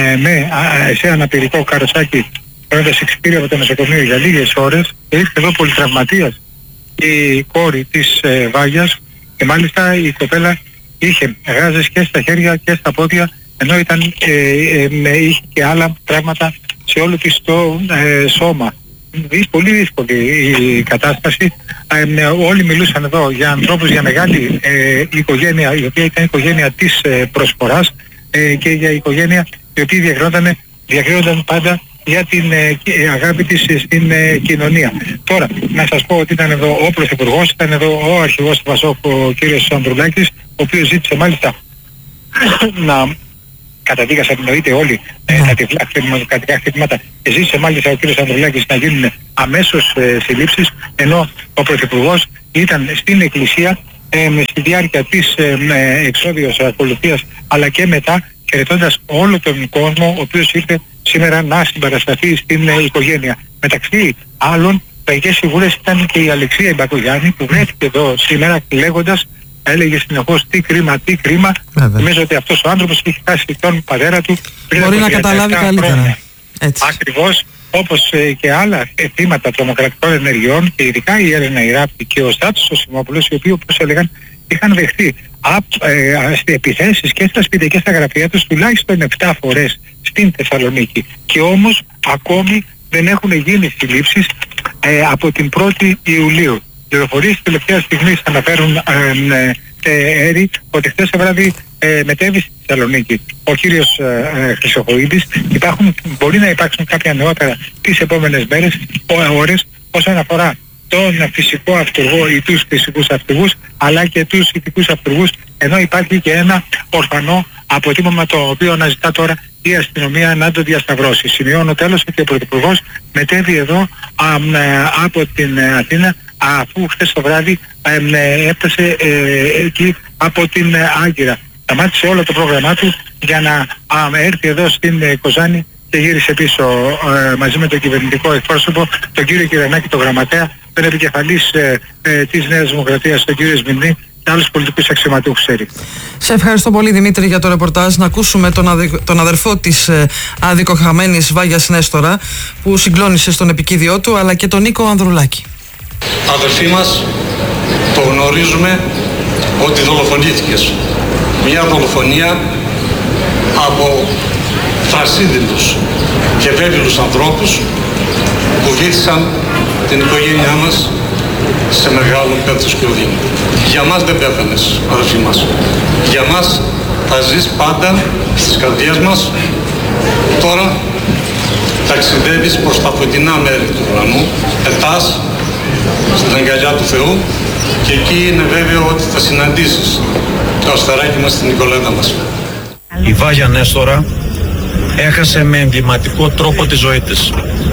σε αναπηρικό καροτσάκι, παίρνοντας εξυπήρια από το νοσοκομείο για λίγες ώρες, και ήρθε εδώ πολυτραυματίας η κόρη της Βάγιας, και μάλιστα η κοπέλα είχε γάζες και στα χέρια και στα πόδια, ενώ είχε και άλλα τραύματα σε όλο της το σώμα. Πολύ δύσκολη η κατάσταση. Όλοι μιλούσαν εδώ για ανθρώπους, για μεγάλη οικογένεια, η οποία ήταν η οικογένεια της προσφοράς, και για οικογένεια η οποία διακρίνονταν πάντα για την αγάπη της στην κοινωνία. Τώρα, να σας πω ότι ήταν εδώ ο Πρωθυπουργός, ήταν εδώ ο αρχηγός του ΠΑΣΟΚ, ο κύριος Ανδρουλάκης, ο οποίος ζήτησε μάλιστα να καταδίκασαν, εννοείται όλοι τα τυφλά χτυπήματα, και ζήτησε μάλιστα ο κύριος Ανδρουλάκης να γίνουν αμέσως συλλήψεις, ενώ ο Πρωθυπουργός ήταν στην εκκλησία στη διάρκεια της εξώδιος ακολουθίας, αλλά και μετά, χαιρετώντας όλο τον κόσμο ο οποίος ήρθε σήμερα να συμπαρασταθεί στην οικογένεια. Μεταξύ άλλων τραγικές φιγούρες ήταν και η Αλεξία Μπακογιάννη, που βρέθηκε εδώ σήμερα λέγοντας, έλεγε συνεχώς τι κρίμα, τι κρίμα. Νομίζω ότι αυτός ο άνθρωπος έχει χάσει τον πατέρα του πριν μπορεί από να καταλάβει καλύτερα. Ακριβώς, όπως και άλλα θύματα τρομοκρατικών ενεργειών, και ειδικά η Έλενα Ηράπτη και ο Στάτος ο Σιμόπουλος, οι οποίοι, όπως έλεγαν, είχαν δεχτεί επιθέσεις και στα σπίτια και στα γραφεία τους τουλάχιστον 7 φορές στην Θεσσαλονίκη, και όμως ακόμη δεν έχουν γίνει συλλήψεις από την 1η Ιουλίου. Πληροφορίες τελευταία στιγμής αναφέρουν Έρη ότι χθες το βράδυ μετέβη στη Θεσσαλονίκη ο κύριος Χρυσοχοΐδης. Μπορεί να υπάρξουν κάποια νεότερα τις επόμενες ώρες όσον αφορά τον φυσικό αυτούργο ή τους φυσικούς αυτούργους, αλλά και τους ηθικούς αυτούργους, ενώ υπάρχει και ένα ορφανό αποτύπωμα το οποίο αναζητά τώρα η αστυνομία να το διασταυρώσει. Σημειώνω τέλος ότι ο Πρωθυπουργός μετέβη εδώ από την Αθήνα, αφού χθες το βράδυ έφτασε εκεί από την Άγκυρα. Σταμάτησε όλο το πρόγραμμά του για να έρθει εδώ στην Κοζάνη και γύρισε πίσω μαζί με τον κυβερνητικό εκπρόσωπο, τον κύριο Κυρανάκη, τον γραμματέα, τον επικεφαλής της Νέας Δημοκρατίας, τον κύριο Σμυρνή, και άλλους πολιτικούς αξιωματούχους. Σε ευχαριστώ πολύ, Δημήτρη, για το ρεπορτάζ. Να ακούσουμε τον αδερφό της αδικοχαμένης Βάγιας Νέστορα, που συγκλώνησε στον επικίδιό του, αλλά και τον Νίκο Ανδρουλάκη. Αδερφή μας, το γνωρίζουμε ότι δολοφονήθηκες. Μια δολοφονία από θρασίδηλους και βέβαιλους ανθρώπους που βήθησαν την οικογένειά μας σε μεγάλο πέφτος και οδύνη. Για μας δεν πέθανες, αδερφή μας. Για μας θα ζεις πάντα στις καρδιές μας. Τώρα ταξιδεύεις προς τα φωτεινά μέρη του ουρανού, πετάς στην αγκαλιά του Θεού, και εκεί είναι βέβαιο ότι θα συναντήσεις το αστεράκι μας στην Νικολέτα μας. Η Βάγια Νέστορα έχασε με εμβληματικό τρόπο τη ζωή της.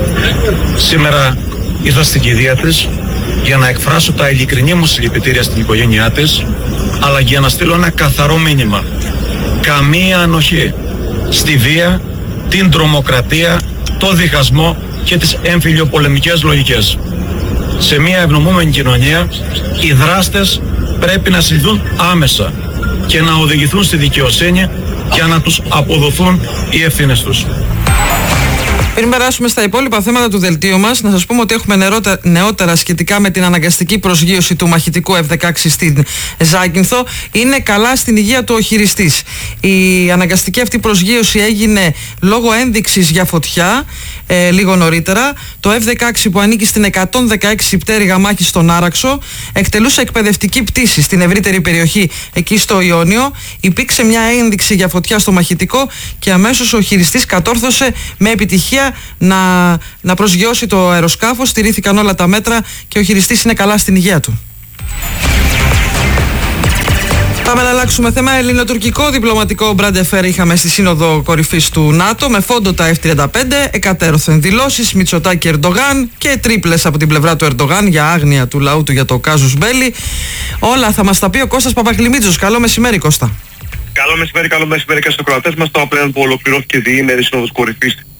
Σήμερα ήρθα στην κηδεία της για να εκφράσω τα ειλικρινή μου συλληπιτήρια στην οικογένειά της, αλλά και για να στείλω ένα καθαρό μήνυμα. Καμία ανοχή στη βία, την τρομοκρατία, το διχασμό και τις εμφυλιοπολεμικές λογικές. Σε μια ευνομούμενη κοινωνία, οι δράστες πρέπει να συλληφθούν άμεσα και να οδηγηθούν στη δικαιοσύνη για να τους αποδοθούν οι ευθύνες τους. Πριν περάσουμε στα υπόλοιπα θέματα του δελτίου μας, να σας πούμε ότι έχουμε νεότερα σχετικά με την αναγκαστική προσγείωση του μαχητικού F-16 στην Ζάκυνθο. Είναι καλά στην υγεία του ο χειριστής. Η αναγκαστική αυτή προσγείωση έγινε λόγω ένδειξης για φωτιά λίγο νωρίτερα. Το F-16, που ανήκει στην 116η πτέρυγα μάχης στον Άραξο, εκτελούσε εκπαιδευτική πτήση στην ευρύτερη περιοχή εκεί στο Ιόνιο. Υπήρξε μια ένδειξη για φωτιά στο μαχητικό και αμέσως ο χειριστής κατόρθωσε με επιτυχία να προσγειώσει το αεροσκάφος. Στηρίθηκαν όλα τα μέτρα και ο χειριστής είναι καλά στην υγεία του. Πάμε να αλλάξουμε θέμα. Ελληνοτουρκικό διπλωματικό μπραντεφέρ είχαμε στη Σύνοδο Κορυφής του ΝΑΤΟ με φόντο τα F-35, εκατέρωθεν δηλώσεις Μητσοτάκη Ερντογάν και τρίπλες από την πλευρά του Ερντογάν για άγνοια του λαού του για το κάζους μπέλι. Όλα θα μας τα πει ο Κώστας Παπαγλιμίτζος. Καλό μεσημέρι, Κώστα. Καλό μεσημέρι και στους κροατές μας. Τώρα πλέον που ολοκληρώθηκε η διήμερη Σύνοδος Κορυφής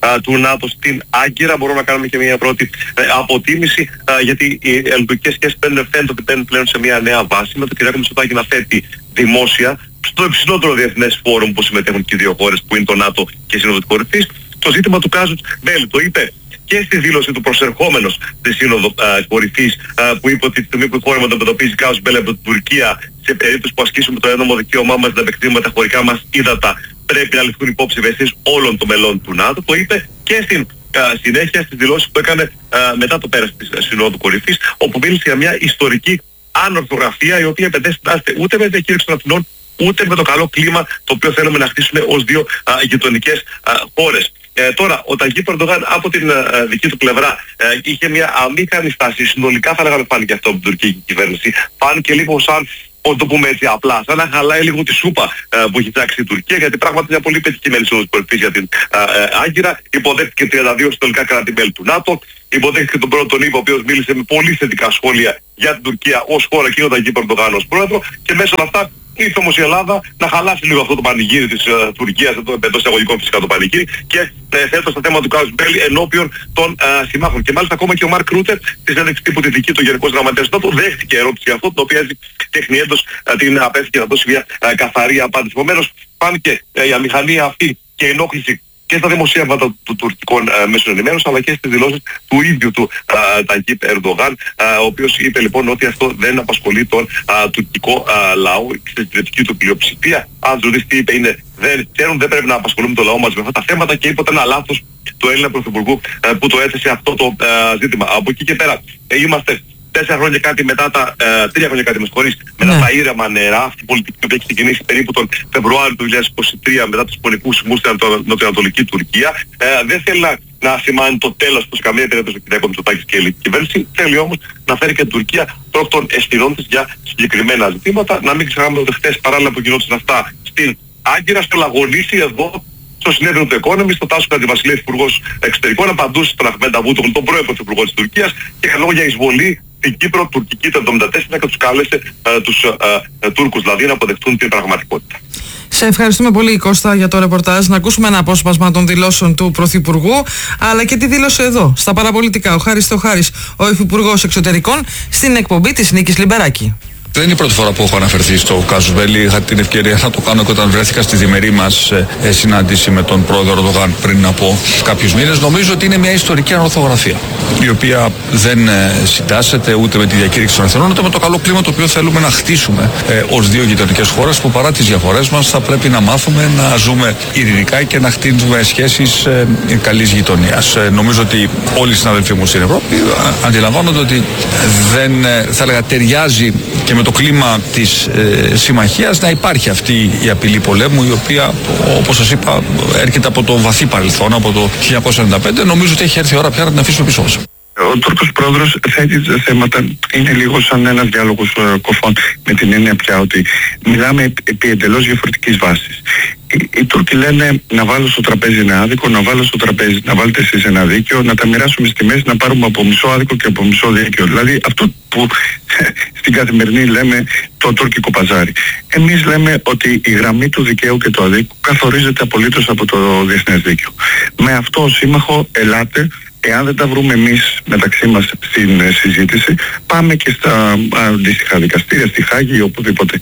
του ΝΑΤΟ στην Άγκυρα. Μπορούμε να κάνουμε και μια πρώτη αποτίμηση, γιατί οι ελληνικές σχέσεις φαίνεται ότι μπαίνουν πλέον σε μια νέα βάση, με τον Κυριάκο Μητσοτάκη να θέτει δημόσια στο υψηλότερο διεθνές φόρουμ που συμμετέχουν και οι δύο χώρες, που είναι το ΝΑΤΟ και η Σύνοδο Κορυφής, το ζήτημα του κάζους μπέλι. Το είπε και στη δήλωση του προσερχόμενος στη Σύνοδο Κορυφής, που είπε ότι τη στιγμή που η χώρα μου αντιμετωπίζει κάζους μπέλι από την Τουρκία, σε περίπτωση που ασκήσουμε το ένομο δικαίωμά μας να επεκτείνουμε τα χωρικά μας ύδατα, πρέπει να ληφθούν υπόψη ευαισθήσεις όλων των μελών του ΝΑΤΟ. Το είπε και στην συνέχεια στις δηλώσεις που έκανε μετά το πέρας της Συνόδου Κορυφής, όπου μίλησε για μια ιστορική ανορθογραφία, η οποία δεν συντάσσεται ούτε με τη διακήρυξη των Αθηνών, ούτε με το καλό κλίμα το οποίο θέλουμε να χτίσουμε ως δύο γειτονικές χώρες. Τώρα, ο Ταγίπ Ερντογάν από την δική του πλευρά είχε μια αμήχανη στάση. Συνολικά θα λέγαμε φάνηκε αυτό από την τουρκική κυβέρνηση. Φάνηκε λίγο σαν, πώς το πούμε έτσι απλά, σαν να χαλάει λίγο τη σούπα που έχει φτιάξει η Τουρκία, γιατί πράγματι είναι μια πολύ πετυχημένη Σύνοδος Κορυφής για την Άγκυρα. Υποδέχτηκε 32 συνολικά κράτη-μέλη του ΝΑΤΟ. Υποδέχτηκε τον πρώτο Ήπο, ο οποίος μίλησε με πολύ θετικά σχόλια για την Τουρκία ως χώρα και ο Ταγίπ Ερντογάν ως πρόεδρο. Και μέσα σε αυτά ήρθε όμως η Ελλάδα να χαλάσει λίγο αυτό το πανηγύρι της Τουρκίας, εντός εισαγωγικών φυσικά το πανηγύρι, και θέτω στο θέμα του κάζους μπέλι ενώπιον των συμμάχων. Και μάλιστα ακόμα και ο Μαρκ Ρούτε, τη συνέντευξη τύπου τη δική του Γενικός Γραμματέας του, δέχτηκε ερώτηση για αυτό, την οποία τεχνιέντος την απέφυγε να δώσει μια καθαρή απάντηση. Επομένως, φάνηκε η αμηχανία αυτή και η ενόχληση και στα δημοσίευματα των τουρκικών μέσων ενημέρωσης, αλλά και στις δηλώσεις του ίδιου του Ταγίπ Ερντογάν, ο οποίος είπε λοιπόν ότι αυτό δεν απασχολεί τον τουρκικό λαό και στη συντριπτική του πλειοψηφία. Αν δεις τι είπε, είναι δεν πρέπει να απασχολούμε το λαό μας με αυτά τα θέματα, και είπε ότι ένα λάθος του Έλληνα Πρωθυπουργού που το έθεσε αυτό το ζήτημα. Από εκεί και πέρα είμαστε 4 χρόνια κάτι μετά 3 χρόνια κάτι μετά τα ήρεμα νερά, αυτή η πολιτική που έχει ξεκινήσει περίπου τον Φεβρουάριο του 2023 μετά τους πολεμικούς σεισμούς στην νοτιοανατολική Τουρκία. Δεν θέλει να σημάνει το τέλος προς καμία περίπτωση του Κυριάκου Μητσοτάκη και η ελληνική κυβέρνηση. Θέλει όμως να φέρει και την Τουρκία πρώτων ευθυνών της για συγκεκριμένα ζητήματα. Να μην ξεχνάμε ότι χθες, παράλληλα που γινόντουσαν αυτά στην Άγκυρα, στελαγωνίσει εδώ στο συνέδριο του Economist, στο Τάσο Καντιβασιλείου, υπουργός εξωτερικών, απαντούσε στον Αχμέντ Νταβούτογλου, τον πρώην πρωθυπουργό της Τουρκίας, και είχε λόγο για εισβολή στην Κύπρο τουρκική το 1974, και τους κάλεσε τους Τούρκους δηλαδή να αποδεχτούν την πραγματικότητα. Σε ευχαριστούμε πολύ, Κώστα, για το ρεπορτάζ. Να ακούσουμε ένα απόσπασμα των δηλώσεων του Πρωθυπουργού, αλλά και τη δήλωσε εδώ, στα παραπολιτικά, ο Χάρης Θεοχάρης, ο Υφυπουργός Εξωτερικών, στην εκπομπή της Νίκης Λιμπεράκη. Δεν είναι η πρώτη φορά που έχω αναφερθεί στο κάζους μπέλι. Είχα την ευκαιρία να το κάνω και όταν βρέθηκα στη διμερή μας συνάντηση με τον πρόεδρο Ερντογάν πριν από κάποιους μήνες. Νομίζω ότι είναι μια ιστορική ανορθογραφία, η οποία δεν συντάσσεται ούτε με τη διακήρυξη των Αθηνών, ούτε με το καλό κλίμα το οποίο θέλουμε να χτίσουμε ως δύο γειτονικές χώρες, που παρά τις διαφορές μας θα πρέπει να μάθουμε να ζούμε ειρηνικά και να χτίσουμε σχέσεις καλής γειτονίας. Νομίζω ότι όλοι οι συναδελφοί μου στην Ευρώπη αντιλαμβάνονται ότι δεν, θα έλεγα, ταιριάζει και με το κλίμα της συμμαχίας να υπάρχει αυτή η απειλή πολέμου, η οποία, όπως σας είπα, έρχεται από το βαθύ παρελθόν, από το 1995. Νομίζω ότι έχει έρθει η ώρα πια να την αφήσουμε πίσω μας. Ο Τούρκος πρόεδρος θέτει θέματα, είναι λίγο σαν ένας διάλογος κοφών, με την έννοια πια ότι μιλάμε επί εντελώς διαφορετικής βάσης. Οι Τούρκοι λένε να βάλω στο τραπέζι ένα άδικο, να βάλω στο τραπέζι, να βάλετε εσείς ένα δίκαιο, να τα μοιράσουμε στη μέση, να πάρουμε από μισό άδικο και από μισό δίκαιο. Δηλαδή αυτό που στην καθημερινή λέμε το τουρκικό παζάρι. Εμείς λέμε ότι η γραμμή του δικαίου και του αδίκου καθορίζεται απολύτως από το διεθνές δίκαιο. Με αυτό ο σύμμαχο ελάτε. Εάν δεν τα βρούμε εμείς μεταξύ μας στην συζήτηση, πάμε και στα αντίστοιχα δικαστήρια, στη Χάγη ή οπουδήποτε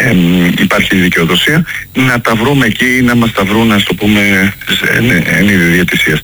υπάρχει δικαιοδοσία, να τα βρούμε εκεί ή να μας τα βρουν, ας το πούμε, εν είδη διαιτησίας.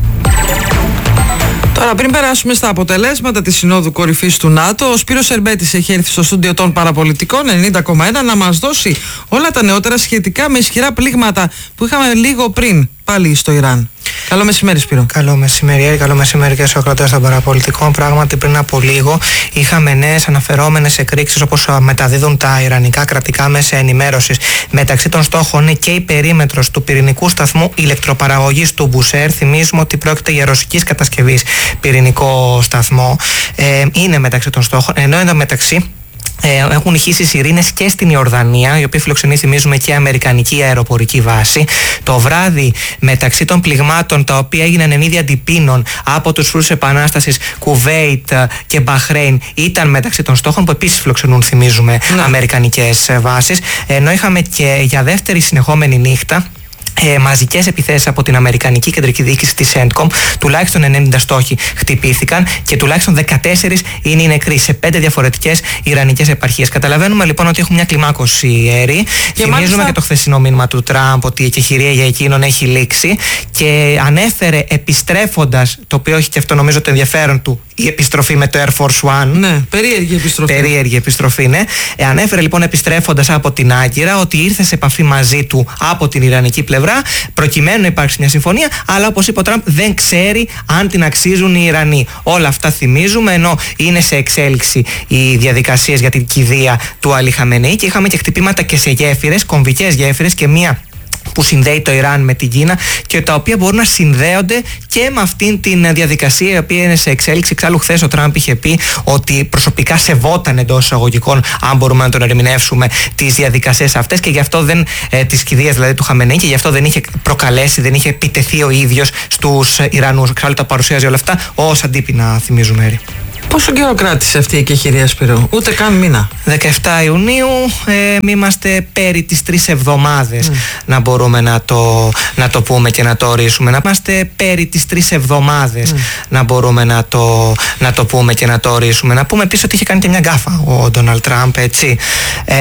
Τώρα, πριν περάσουμε στα αποτελέσματα της Συνόδου Κορυφής του ΝΑΤΟ, ο Σπύρος Σερμπέτης έχει έρθει στο στούντιο των παραπολιτικών 90,1 να μας δώσει όλα τα νεότερα σχετικά με ισχυρά πλήγματα που είχαμε λίγο πριν πάλι στο Ιράν. Καλό μεσημέρι, Σπύρο. Καλό μεσημέρι, καλό μεσημέρι και στους ακροατές των παραπολιτικών. Πράγματι, πριν από λίγο είχαμε νέες αναφερόμενες εκρήξεις, όπως μεταδίδουν τα ιρανικά κρατικά μέσα ενημέρωσης. Μεταξύ των στόχων είναι και η περίμετρος του πυρηνικού σταθμού ηλεκτροπαραγωγής του Μπουσέρ. Θυμίζουμε ότι πρόκειται για ρωσικής κατασκευής πυρηνικό σταθμό. Είναι μεταξύ των στόχων, ενώ εντωμεταξύ έχουν ηχήσει σιρήνες και στην Ιορδανία, η οποία φιλοξενεί, θυμίζουμε, και αμερικανική αεροπορική βάση. Το βράδυ, μεταξύ των πληγμάτων τα οποία έγιναν εν είδη αντιπίνων από τους φρουρούς επανάστασης Κουβέιτ και Μπαχρέιν, ήταν μεταξύ των στόχων που επίσης φιλοξενούν, θυμίζουμε, αμερικανικές βάσεις. Ενώ είχαμε και για δεύτερη συνεχόμενη νύχτα μαζικές επιθέσεις από την Αμερικανική κεντρική διοίκηση της CENTCOM. Τουλάχιστον 90 στόχοι χτυπήθηκαν και τουλάχιστον 14 είναι οι νεκροί σε 5 διαφορετικές ιρανικές επαρχίες. Καταλαβαίνουμε λοιπόν ότι έχουμε μια κλιμάκωση, Έρη. Θυμίζουμε και το χθεσινό μήνυμα του Τραμπ ότι η εκεχηρία για εκείνον έχει λήξει και ανέφερε επιστρέφοντας, το οποίο έχει και αυτό νομίζω το ενδιαφέρον του, η επιστροφή με το Air Force One. Ναι, περίεργη επιστροφή. Περίεργη επιστροφή, ναι. Ανέφερε λοιπόν επιστρέφοντας από την Άγκυρα ότι ήρθε σε επαφή μαζί του από την ιρανική πλευρά προκειμένου να υπάρξει μια συμφωνία, αλλά όπως είπε ο Τραμπ δεν ξέρει αν την αξίζουν οι Ιρανοί. Όλα αυτά θυμίζουμε, ενώ είναι σε εξέλιξη οι διαδικασίες για την κηδεία του Αλί Χαμενεή και είχαμε και χτυπήματα και σε γέφυρες, κομβικές γέφυρες και μία που συνδέει το Ιράν με την Κίνα και τα οποία μπορούν να συνδέονται και με αυτήν την διαδικασία η οποία είναι σε εξέλιξη. Εξάλλου, χθες ο Τραμπ είχε πει ότι προσωπικά σεβόταν εντός εισαγωγικών, αν μπορούμε να τον ερμηνεύσουμε, τις διαδικασίες αυτές και γι' αυτό δεν, τις κηδείες δηλαδή του Χαμενεή, και γι' αυτό δεν είχε προκαλέσει, δεν είχε επιτεθεί ο ίδιος στους Ιρανούς. Εξάλλου τα παρουσιάζει όλα αυτά ως αντίπεινα, θυμίζουμε, Έρη. Πόσο καιρό κράτησε αυτή η εκεχηρία, Σπύρο? Ούτε καν μήνα. 17 Ιουνίου, είμαστε πέρι τις 3 εβδομάδες να μπορούμε να το πούμε και να το ορίσουμε. Να είμαστε πέρι τις 3 εβδομάδες να μπορούμε να το πούμε και να το ορίσουμε. Να πούμε επίσης ότι είχε κάνει και μια γκάφα ο Ντόναλντ Τραμπ, έτσι.